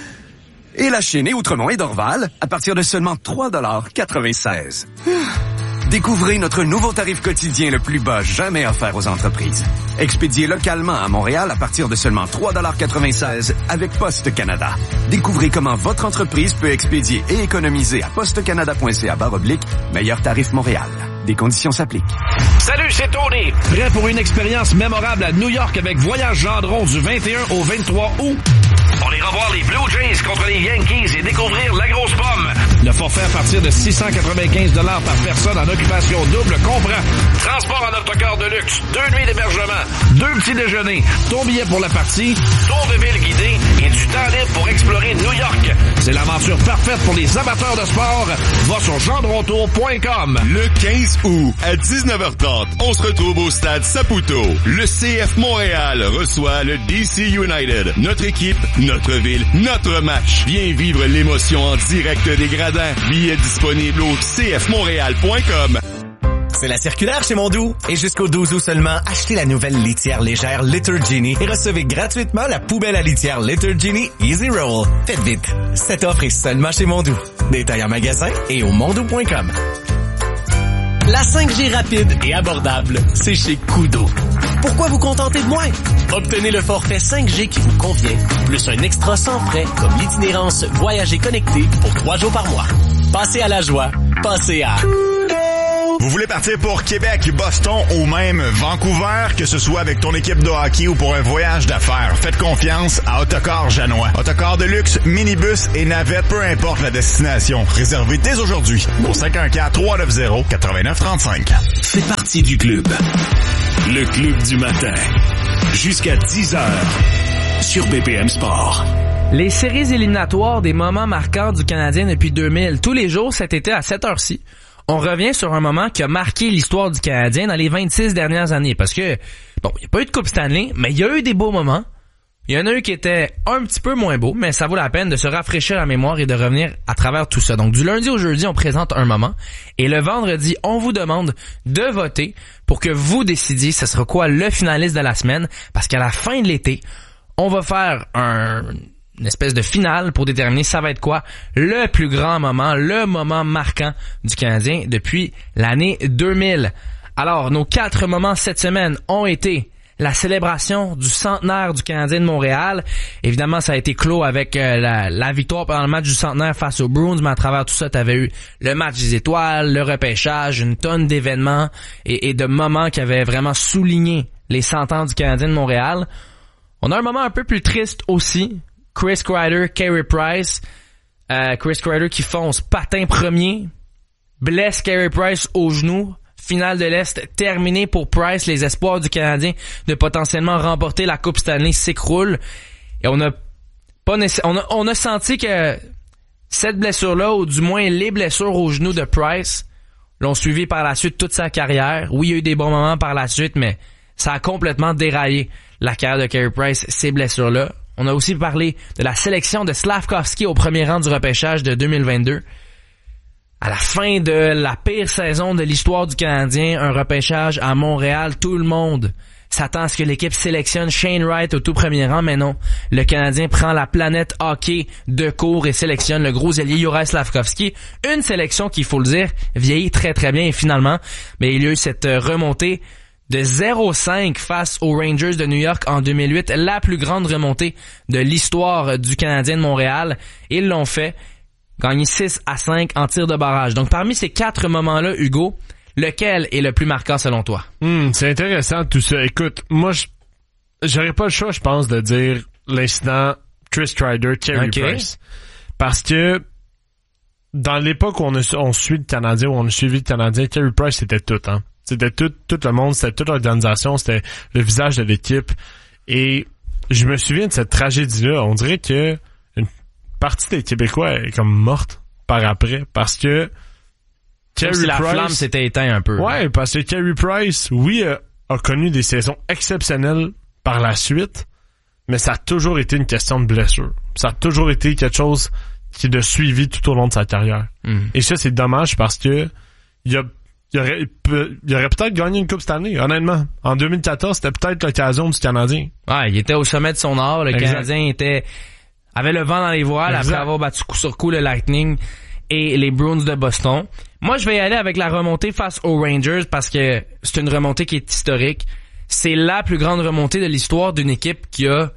et La Chine et Outremont et Dorval à partir de seulement 3,96 $. Découvrez notre nouveau tarif quotidien le plus bas jamais offert aux entreprises. Expédié localement à Montréal à partir de seulement 3,96 $ avec Poste Canada. Découvrez comment votre entreprise peut expédier et économiser à postecanada.ca/meilleur tarif Montréal. Des conditions s'appliquent. Salut, c'est Tony. Prêt pour une expérience mémorable à New York avec Voyage Gendron du 21 au 23 août? On ira voir les Blue Jays contre les Yankees et découvrir la grosse pomme. Le forfait à partir de 695 $ par personne en occupation double comprend transport en autocar de luxe, 2 nuits d'hébergement, 2 petits déjeuners, ton billet pour la partie, tour de ville guidé et du temps libre pour explorer New York. C'est l'aventure parfaite pour les amateurs de sport. Va sur gendrontour.com. Le 15 août à 19h30, on se retrouve au stade Saputo. Le CF Montréal reçoit le DC United. Notre équipe, notre ville, notre match. Viens vivre l'émotion en direct des gradins. Billets disponibles au cfmontréal.com. C'est la circulaire chez Mondou. Et jusqu'au 12 août seulement, achetez la nouvelle litière légère Litter Genie et recevez gratuitement la poubelle à litière Litter Genie Easy Roll. Faites vite. Cette offre est seulement chez Mondou. Détails en magasin et au mondou.com. La 5G rapide et abordable, c'est chez Kudo. Pourquoi vous contenter de moins? Obtenez le forfait 5G qui vous convient, plus un extra sans frais comme l'itinérance Voyager connecté pour 3 jours par mois. Passez à la joie, passez à Vous voulez partir pour Québec, Boston ou même Vancouver, que ce soit avec ton équipe de hockey ou pour un voyage d'affaires, faites confiance à Autocar Janois. Autocar de luxe, minibus et navette, peu importe la destination. Réservez dès aujourd'hui au 514-390-8935. Fais partie du club. Le club du matin. Jusqu'à 10h sur BPM Sport. Les séries éliminatoires des moments marquants du Canadien depuis 2000. Tous les jours cet été à cette heure-ci, on revient sur un moment qui a marqué l'histoire du Canadien dans les 26 dernières années. Parce que, bon, il n'y a pas eu de Coupe Stanley, mais il y a eu des beaux moments. Il y en a eu qui étaient un petit peu moins beaux, mais ça vaut la peine de se rafraîchir la mémoire et de revenir à travers tout ça. Donc, du lundi au jeudi, on présente un moment. Et le vendredi, on vous demande de voter pour que vous décidiez ce sera quoi le finaliste de la semaine. Parce qu'à la fin de l'été, on va faire une espèce de finale pour déterminer ça va être quoi le plus grand moment, le moment marquant du Canadien depuis l'année 2000. Alors, nos 4 moments cette semaine ont été la célébration du centenaire du Canadien de Montréal. Évidemment, ça a été clos avec la victoire pendant le match du centenaire face aux Bruins, mais à travers tout ça, t'avais eu le match des étoiles, le repêchage, une tonne d'événements et de moments qui avaient vraiment souligné les 100 ans du Canadien de Montréal. On a un moment un peu plus triste aussi. Chris Kreider, Carey Price. Chris Kreider qui fonce patin premier, blesse Carey Price au genou. Finale de l'Est terminée pour Price. Les espoirs du Canadien de potentiellement remporter la Coupe Stanley s'écroulent. Et on a senti que cette blessure-là, ou du moins les blessures au genou de Price, l'ont suivi par la suite toute sa carrière. Oui, il y a eu des bons moments par la suite, mais ça a complètement déraillé la carrière de Carey Price, ces blessures-là. On a aussi parlé de la sélection de Slavkovski au premier rang du repêchage de 2022. À la fin de la pire saison de l'histoire du Canadien, un repêchage à Montréal, tout le monde s'attend à ce que l'équipe sélectionne Shane Wright au tout premier rang, mais non. Le Canadien prend la planète hockey de court et sélectionne le gros ailier Juraj Slavkovski. Une sélection qui, il faut le dire, vieillit très très bien et finalement, mais il y a eu cette remontée de 0-5 face aux Rangers de New York en 2008, la plus grande remontée de l'histoire du Canadien de Montréal. Ils l'ont fait. Gagné 6-5 en tir de barrage. Donc, parmi ces 4 moments-là, Hugo, lequel est le plus marquant selon toi? C'est intéressant tout ça. Écoute, moi, j'aurais pas le choix, je pense, de dire l'incident Chris Kreider, Carey Price. Parce que dans l'époque où on suit le Canadien, où on a suivi le Canadien, Carey Price, c'était tout, hein. C'était tout le monde, c'était toute l'organisation, c'était le visage de l'équipe. Et je me souviens de cette tragédie-là. On dirait que partie des Québécois est comme morte par après parce que Carey Price, la flamme s'était éteinte un peu. Ouais, parce que Carey Price, oui, a connu des saisons exceptionnelles par la suite, mais ça a toujours été une question de blessure. Ça a toujours été quelque chose qui l'a suivi tout au long de sa carrière. Et ça, c'est dommage parce que il aurait peut-être gagné une Coupe Stanley, honnêtement. En 2014, c'était peut-être l'occasion du Canadien. Ouais, il était au sommet de son art. Le Canadien avait le vent dans les voiles après avoir battu coup sur coup le Lightning et les Bruins de Boston. Moi, je vais y aller avec la remontée face aux Rangers parce que c'est une remontée qui est historique. C'est la plus grande remontée de l'histoire d'une équipe qui a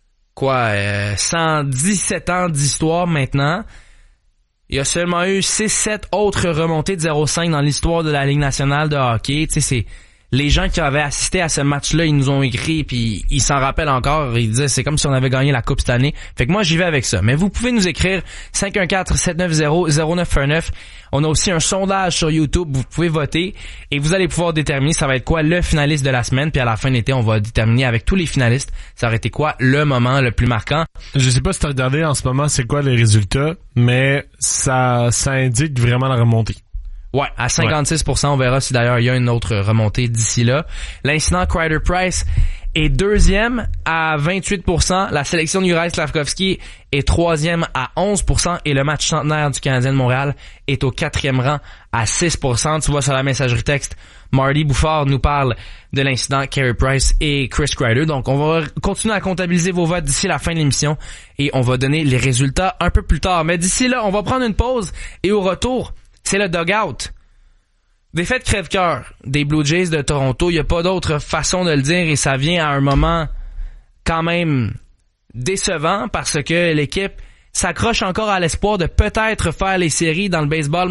117 ans d'histoire maintenant. Il y a seulement eu 6-7 autres remontées de 0-5 dans l'histoire de la Ligue nationale de hockey. Tu sais, c'est les gens qui avaient assisté à ce match-là, ils nous ont écrit puis ils s'en rappellent encore. Ils disaient c'est comme si on avait gagné la Coupe cette année. Fait que moi, j'y vais avec ça. Mais vous pouvez nous écrire 514-790-0919. On a aussi un sondage sur YouTube. Vous pouvez voter et vous allez pouvoir déterminer ça va être quoi le finaliste de la semaine. Puis à la fin de l'été, on va déterminer avec tous les finalistes ça aurait été quoi le moment le plus marquant. Je sais pas si tu as regardé en ce moment c'est quoi les résultats, mais ça indique vraiment la remontée. Ouais, à 56%, on verra si d'ailleurs il y a une autre remontée d'ici là. L'incident Kreider Price est deuxième à 28%. La sélection de Juraj Slafkovský est troisième à 11%. Et le match centenaire du Canadien de Montréal est au quatrième rang à 6%. Tu vois sur la messagerie texte, Marty Bouffard nous parle de l'incident Carey Price et Chris Kreider. Donc, on va continuer à comptabiliser vos votes d'ici la fin de l'émission et on va donner les résultats un peu plus tard. Mais d'ici là, on va prendre une pause et au retour, c'est le dugout. Défaite crève-cœur des Blue Jays de Toronto. Il n'y a pas d'autre façon de le dire et ça vient à un moment quand même décevant parce que l'équipe s'accroche encore à l'espoir de peut-être faire les séries dans le baseball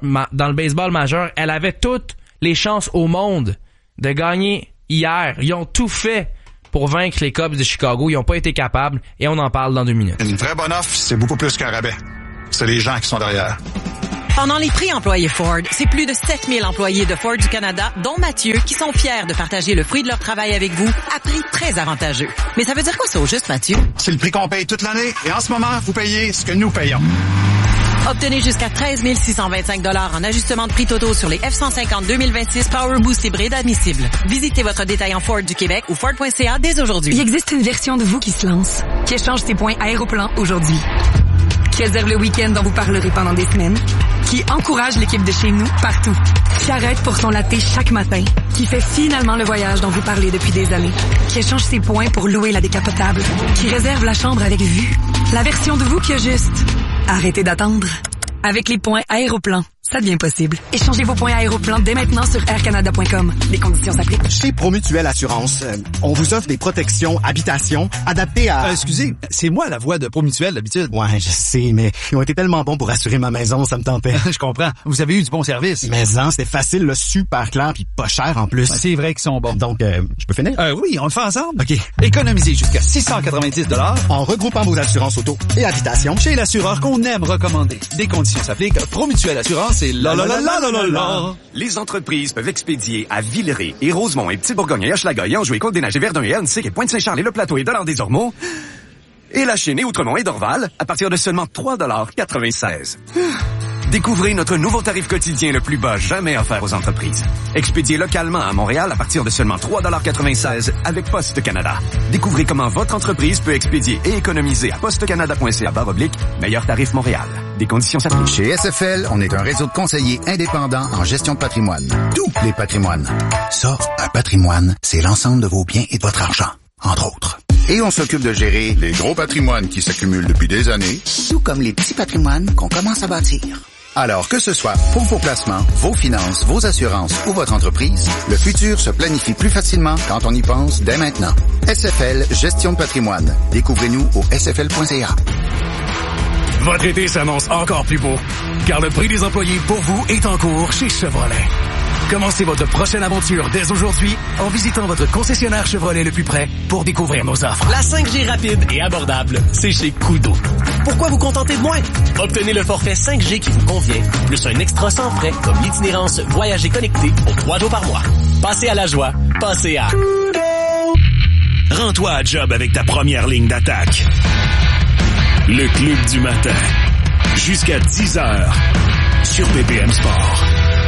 majeur. Elle avait toutes les chances au monde de gagner hier. Ils ont tout fait pour vaincre les Cubs de Chicago. Ils n'ont pas été capables et on en parle dans 2 minutes. Une vraie bonne offre, c'est beaucoup plus qu'un rabais. C'est les gens qui sont derrière. Pendant les prix employés Ford, c'est plus de 7000 employés de Ford du Canada, dont Mathieu, qui sont fiers de partager le fruit de leur travail avec vous à prix très avantageux. Mais ça veut dire quoi ça au juste, Mathieu? C'est le prix qu'on paye toute l'année et en ce moment, vous payez ce que nous payons. Obtenez jusqu'à 13 625 $ en ajustement de prix totaux sur les F-150 2026 Power Boost hybride admissibles. Visitez votre détaillant Ford du Québec ou Ford.ca dès aujourd'hui. Il existe une version de vous qui se lance, qui échange ses points Aéroplan aujourd'hui, qui réserve le week-end dont vous parlerez pendant des semaines, qui encourage l'équipe de chez nous partout, qui arrête pour son latte chaque matin, qui fait finalement le voyage dont vous parlez depuis des années, qui échange ses points pour louer la décapotable, qui réserve la chambre avec vue. La version de vous qui a juste arrêtez d'attendre. Avec les points Aéroplan, ça devient possible. Échangez vos points Aéroplan dès maintenant sur aircanada.com. Les conditions s'appliquent. Chez Promutuelle Assurance, on vous offre des protections habitation adaptées à... Excusez, c'est moi la voix de Promutuelle d'habitude. Ouais, je sais, mais ils ont été tellement bons pour assurer ma maison, ça me tentait. Je comprends. Vous avez eu du bon service. Mais non, c'était facile, là, super clair, puis pas cher en plus. Ouais, c'est vrai qu'ils sont bons. Donc, je peux finir? Oui, on le fait ensemble. OK. Économisez jusqu'à 690 $ en regroupant vos assurances auto et habitation chez l'assureur qu'on aime recommander. Des conditions s'appliquent. Promutuelle Assurance et la. Les entreprises peuvent expédier à Villeray et Rosemont et Petit-Bourgogne et Hochelaga et Anjou et Côte-des-Neiges et Verdun et Hernestique et Pointe-Saint-Charles et Le Plateau et Dollard-des-Ormeaux. Et la Chine et Outremont et Dorval à partir de seulement 3,96 $. Découvrez notre nouveau tarif quotidien le plus bas jamais offert aux entreprises. Expédié localement à Montréal à partir de seulement 3,96 $ avec Poste Canada. Découvrez comment votre entreprise peut expédier et économiser à postecanada.ca/meilleur tarif Montréal. Des conditions s'appliquent. Chez SFL, on est un réseau de conseillers indépendants en gestion de patrimoine. Tous les patrimoines. Ça, un patrimoine, c'est l'ensemble de vos biens et de votre argent, entre autres. Et on s'occupe de gérer les gros patrimoines qui s'accumulent depuis des années, tout comme les petits patrimoines qu'on commence à bâtir. Alors que ce soit pour vos placements, vos finances, vos assurances ou votre entreprise, le futur se planifie plus facilement quand on y pense dès maintenant. SFL Gestion de patrimoine. Découvrez-nous au sfl.ca. Votre été s'annonce encore plus beau, car le prix des employés pour vous est en cours chez Chevrolet. Commencez votre prochaine aventure dès aujourd'hui en visitant votre concessionnaire Chevrolet le plus près pour découvrir nos offres. La 5G rapide et abordable, c'est chez Kudo. Pourquoi vous contenter de moins? Obtenez le forfait 5G qui vous convient, plus un extra sans frais comme l'itinérance Voyager connecté pour 3 jours par mois. Passez à la joie, passez à Kudo. Rends-toi à job avec ta première ligne d'attaque. Le Club du matin. Jusqu'à 10h sur BPM Sport.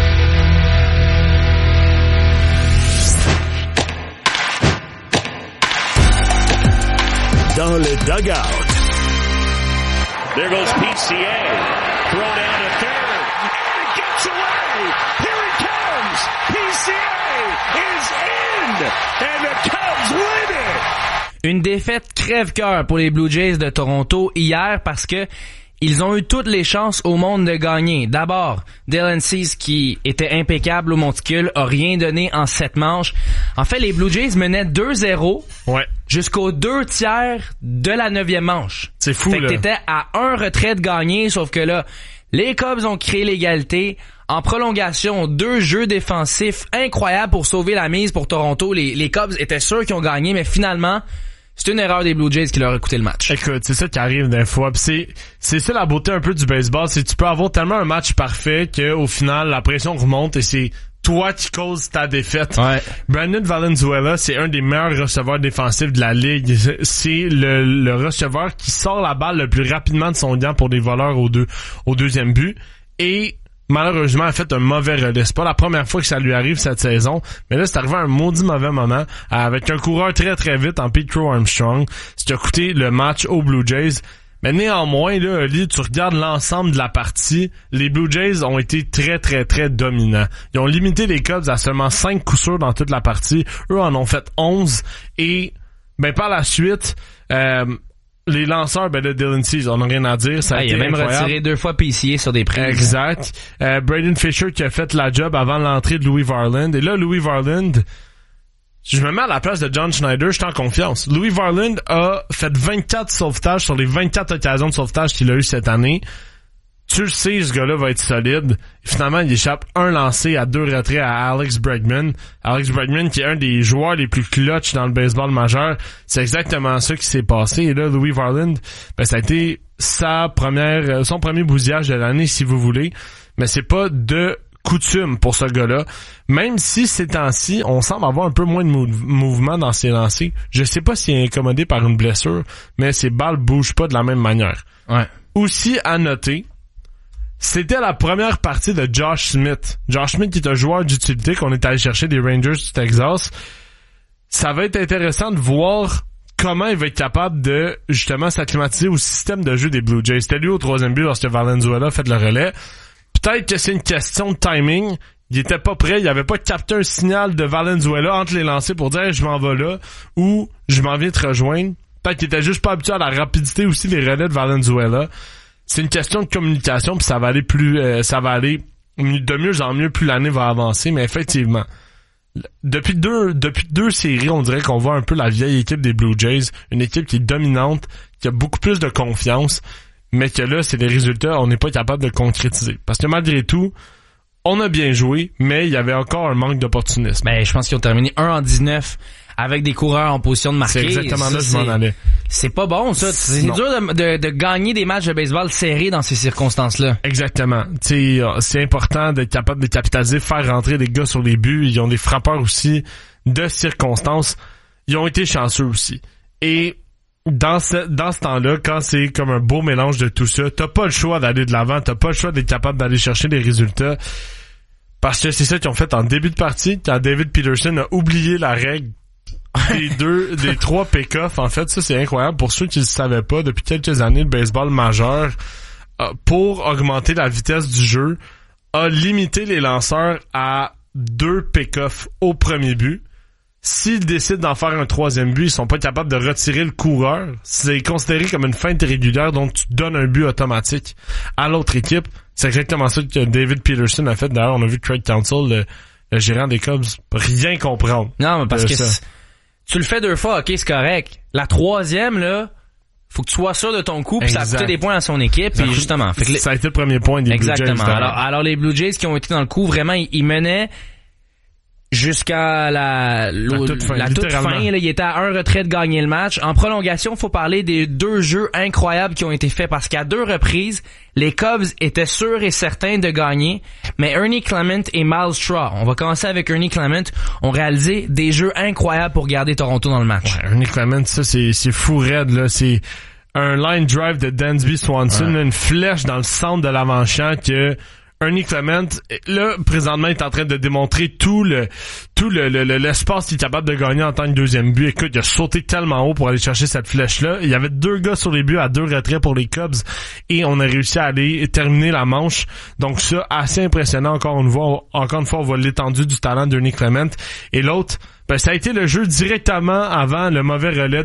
Dans le dugout. There goes PCA. Throw down to third. And it gets away. Here it comes. PCA is in. And the Cubs win it. Une défaite crève-cœur pour les Blue Jays de Toronto hier parce que ils ont eu toutes les chances au monde de gagner. D'abord, Dylan Cease, qui était impeccable au monticule, a rien donné en 7 manches. En fait, les Blue Jays menaient 2-0 jusqu'aux 2 tiers de la 9e manche. C'est fou, fait que t'étais à un retrait de gagner, sauf que là, les Cubs ont créé l'égalité. En prolongation, 2 jeux défensifs incroyables pour sauver la mise pour Toronto. Les Cubs étaient sûrs qu'ils ont gagné, mais finalement, c'est une erreur des Blue Jays qui leur a coûté le match. Écoute, c'est ça qui arrive des fois. Pis c'est ça la beauté un peu du baseball, c'est que tu peux avoir tellement un match parfait qu'au final, la pression remonte et c'est toi qui causes ta défaite. Ouais. Brandon Valenzuela, c'est un des meilleurs receveurs défensifs de la ligue. C'est le receveur qui sort la balle le plus rapidement de son gant pour des voleurs au deuxième but. Et malheureusement, a fait un mauvais relais. C'est pas la première fois que ça lui arrive cette saison, mais là, c'est arrivé à un maudit mauvais moment, avec un coureur très très vite en Petro Armstrong, ce qui a coûté le match aux Blue Jays. Mais néanmoins, là, Oli, tu regardes l'ensemble de la partie, les Blue Jays ont été très, très, très dominants. Ils ont limité les Cubs à seulement 5 coups sûrs dans toute la partie. Eux en ont fait 11. Et, par la suite, les lanceurs, là, Dylan Cease, on n'a rien à dire. Ça a été il a même incroyable. retiré 2 fois PCA sur des prises. Exact. Braden Fisher qui a fait la job avant l'entrée de Louis Varland. Et là, Louis Varland... Je me mets à la place de John Schneider, je suis en confiance. Louis Varland a fait 24 sauvetages sur les 24 occasions de sauvetage qu'il a eu cette année. Tu le sais, ce gars-là va être solide. Et finalement, il échappe un lancé à 2 retraits à Alex Bregman. Alex Bregman, qui est un des joueurs les plus clutch dans le baseball majeur. C'est exactement ça qui s'est passé. Et là, Louis Varland, ça a été son premier bousillage de l'année, si vous voulez. Mais c'est pas de coutume pour ce gars-là. Même si ces temps-ci, on semble avoir un peu moins de mouvement dans ses lancers. Je sais pas s'il est incommodé par une blessure, mais ses balles bougent pas de la même manière. Ouais. Aussi à noter, c'était la première partie de Josh Smith. Josh Smith qui est un joueur d'utilité qu'on est allé chercher des Rangers du Texas. Ça va être intéressant de voir comment il va être capable de, justement, s'acclimatiser au système de jeu des Blue Jays. C'était lui au 3e but lorsque Valenzuela a fait le relais. Peut-être que c'est une question de timing. Il était pas prêt, il avait pas capté un signal de Valenzuela entre les lancers pour dire hey, je m'en vais là ou je m'en viens te rejoindre. Peut-être qu'il était juste pas habitué à la rapidité aussi des relais de Valenzuela. C'est une question de communication puis ça va aller de mieux en mieux plus l'année va avancer, mais effectivement depuis deux séries, on dirait qu'on voit un peu la vieille équipe des Blue Jays, une équipe qui est dominante, qui a beaucoup plus de confiance. Mais que là, c'est des résultats, on n'est pas capable de concrétiser. Parce que malgré tout, on a bien joué, mais il y avait encore un manque d'opportunisme. Je pense qu'ils ont terminé 1-19 avec des coureurs en position de marquer. C'est exactement là que je m'en allais. C'est pas bon, ça. C'est dur de gagner des matchs de baseball serrés dans ces circonstances-là. Exactement. C'est important d'être capable de capitaliser, faire rentrer des gars sur les buts. Ils ont des frappeurs aussi de circonstances. Ils ont été chanceux aussi. Et dans ce temps-là, quand c'est comme un beau mélange de tout ça, t'as pas le choix d'aller de l'avant, t'as pas le choix d'être capable d'aller chercher des résultats. Parce que c'est ça qu'ils ont fait en début de partie, quand David Peterson a oublié la règle des 3 pick-off. En fait, ça c'est incroyable. Pour ceux qui le savaient pas, depuis quelques années, le baseball majeur, pour augmenter la vitesse du jeu, a limité les lanceurs à 2 pick-off au premier but. S'ils décident d'en faire un 3e but, ils sont pas capables de retirer le coureur. C'est considéré comme une feinte irrégulière, donc tu donnes un but automatique à l'autre équipe. C'est exactement ça que David Peterson a fait. D'ailleurs, on a vu Craig Counsell, le gérant des Cubs, rien comprendre. Non, mais parce que tu le fais 2 fois, ok, c'est correct. La 3e, là, faut que tu sois sûr de ton coup, puis ça a coûté des points à son équipe, puis justement. Ça a été le premier point des Blue Jays. Exactement. Alors les Blue Jays qui ont été dans le coup, vraiment, ils menaient jusqu'à la toute fin, là, il était à 1 retrait de gagner le match. En prolongation, faut parler des 2 jeux incroyables qui ont été faits parce qu'à 2 reprises, les Cubs étaient sûrs et certains de gagner, mais Ernie Clement et Myles Straw, on va commencer avec Ernie Clement, ont réalisé des jeux incroyables pour garder Toronto dans le match. Ouais, Ernie Clement, ça c'est fou raide là, c'est un line drive de Dansby Swanson, une flèche dans le centre de l'avant-champ que Ernie Clement, là, présentement, est en train de démontrer tout l'espace qu'il est capable de gagner en tant que 2e but. Écoute, il a sauté tellement haut pour aller chercher cette flèche-là. Il y avait 2 gars sur les buts à 2 retraits pour les Cubs et on a réussi à aller terminer la manche. Donc ça, assez impressionnant. Encore une fois, on voit l'étendue du talent d'Ernie Clement. Et l'autre, ça a été le jeu directement avant le mauvais relais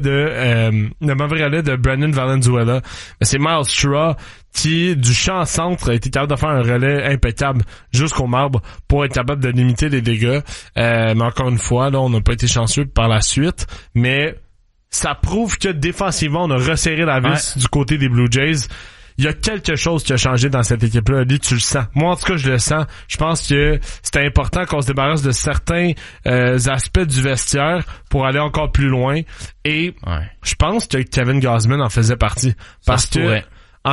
de Brandon Valenzuela. C'est Myles Straw qui, du champ centre, a été capable de faire un relais impeccable jusqu'au marbre pour être capable de limiter les dégâts. Mais encore une fois, là, on n'a pas été chanceux par la suite. Mais ça prouve que défensivement, on a resserré la vis du côté des Blue Jays. Il y a quelque chose qui a changé dans cette équipe-là. Ali, tu le sens. Moi, en tout cas, je le sens. Je pense que c'était important qu'on se débarrasse de certains aspects du vestiaire pour aller encore plus loin. Et je pense que Kevin Gausman en faisait partie. Parce que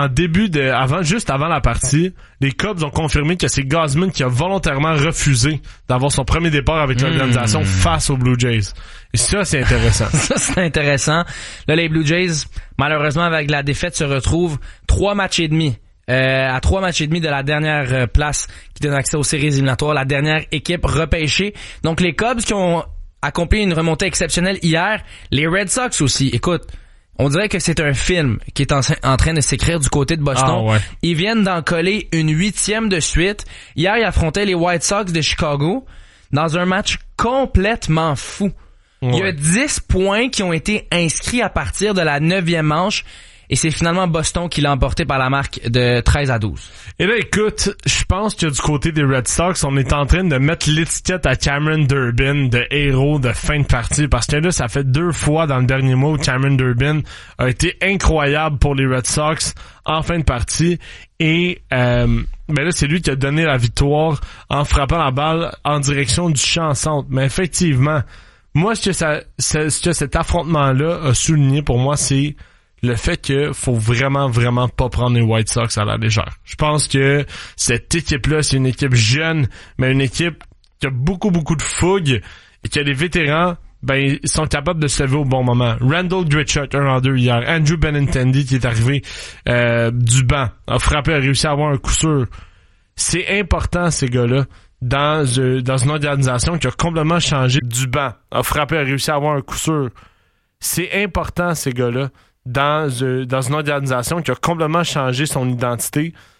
juste avant la partie, les Cubs ont confirmé que c'est Gausman qui a volontairement refusé d'avoir son premier départ avec l'organisation face aux Blue Jays. Et ça, c'est intéressant. Ça, c'est intéressant. Là, les Blue Jays, malheureusement, avec la défaite, se retrouvent 3 matchs et demi à 3 matchs et demi de la dernière place qui donne accès aux séries éliminatoires, la dernière équipe repêchée. Donc les Cubs qui ont accompli une remontée exceptionnelle hier, les Red Sox aussi. Écoute, on dirait que c'est un film qui est en train de s'écrire du côté de Boston. Ah ouais. Ils viennent d'en coller une 8e de suite. Hier, ils affrontaient les White Sox de Chicago dans un match complètement fou. Ouais. Il y a 10 points qui ont été inscrits à partir de la 9e manche. Et c'est finalement Boston qui l'a emporté par la marque de 13-12. Et là, écoute, je pense que du côté des Red Sox, on est en train de mettre l'étiquette à Cameron Durbin de héros de fin de partie. Parce que là, ça fait 2 fois dans le dernier mois où Cameron Durbin a été incroyable pour les Red Sox en fin de partie. Et ben là, c'est lui qui a donné la victoire en frappant la balle en direction du champ centre. Mais effectivement, moi, ce que cet affrontement-là a souligné pour moi, c'est le fait que faut vraiment pas prendre les White Sox à la légère. Je pense que cette équipe-là, c'est une équipe jeune, mais une équipe qui a beaucoup de fougue et qui a des vétérans, ben, ils sont capables de se lever au bon moment. Randall Grichuk, 1-2 hier. Andrew Benintendi, qui est arrivé du banc, a frappé, a réussi à avoir un coup sûr. C'est important, ces gars-là, dans une organisation qui a complètement changé du banc, a frappé, a réussi à avoir un coup sûr. C'est important, ces gars-là, dans une organisation qui a complètement changé son identité.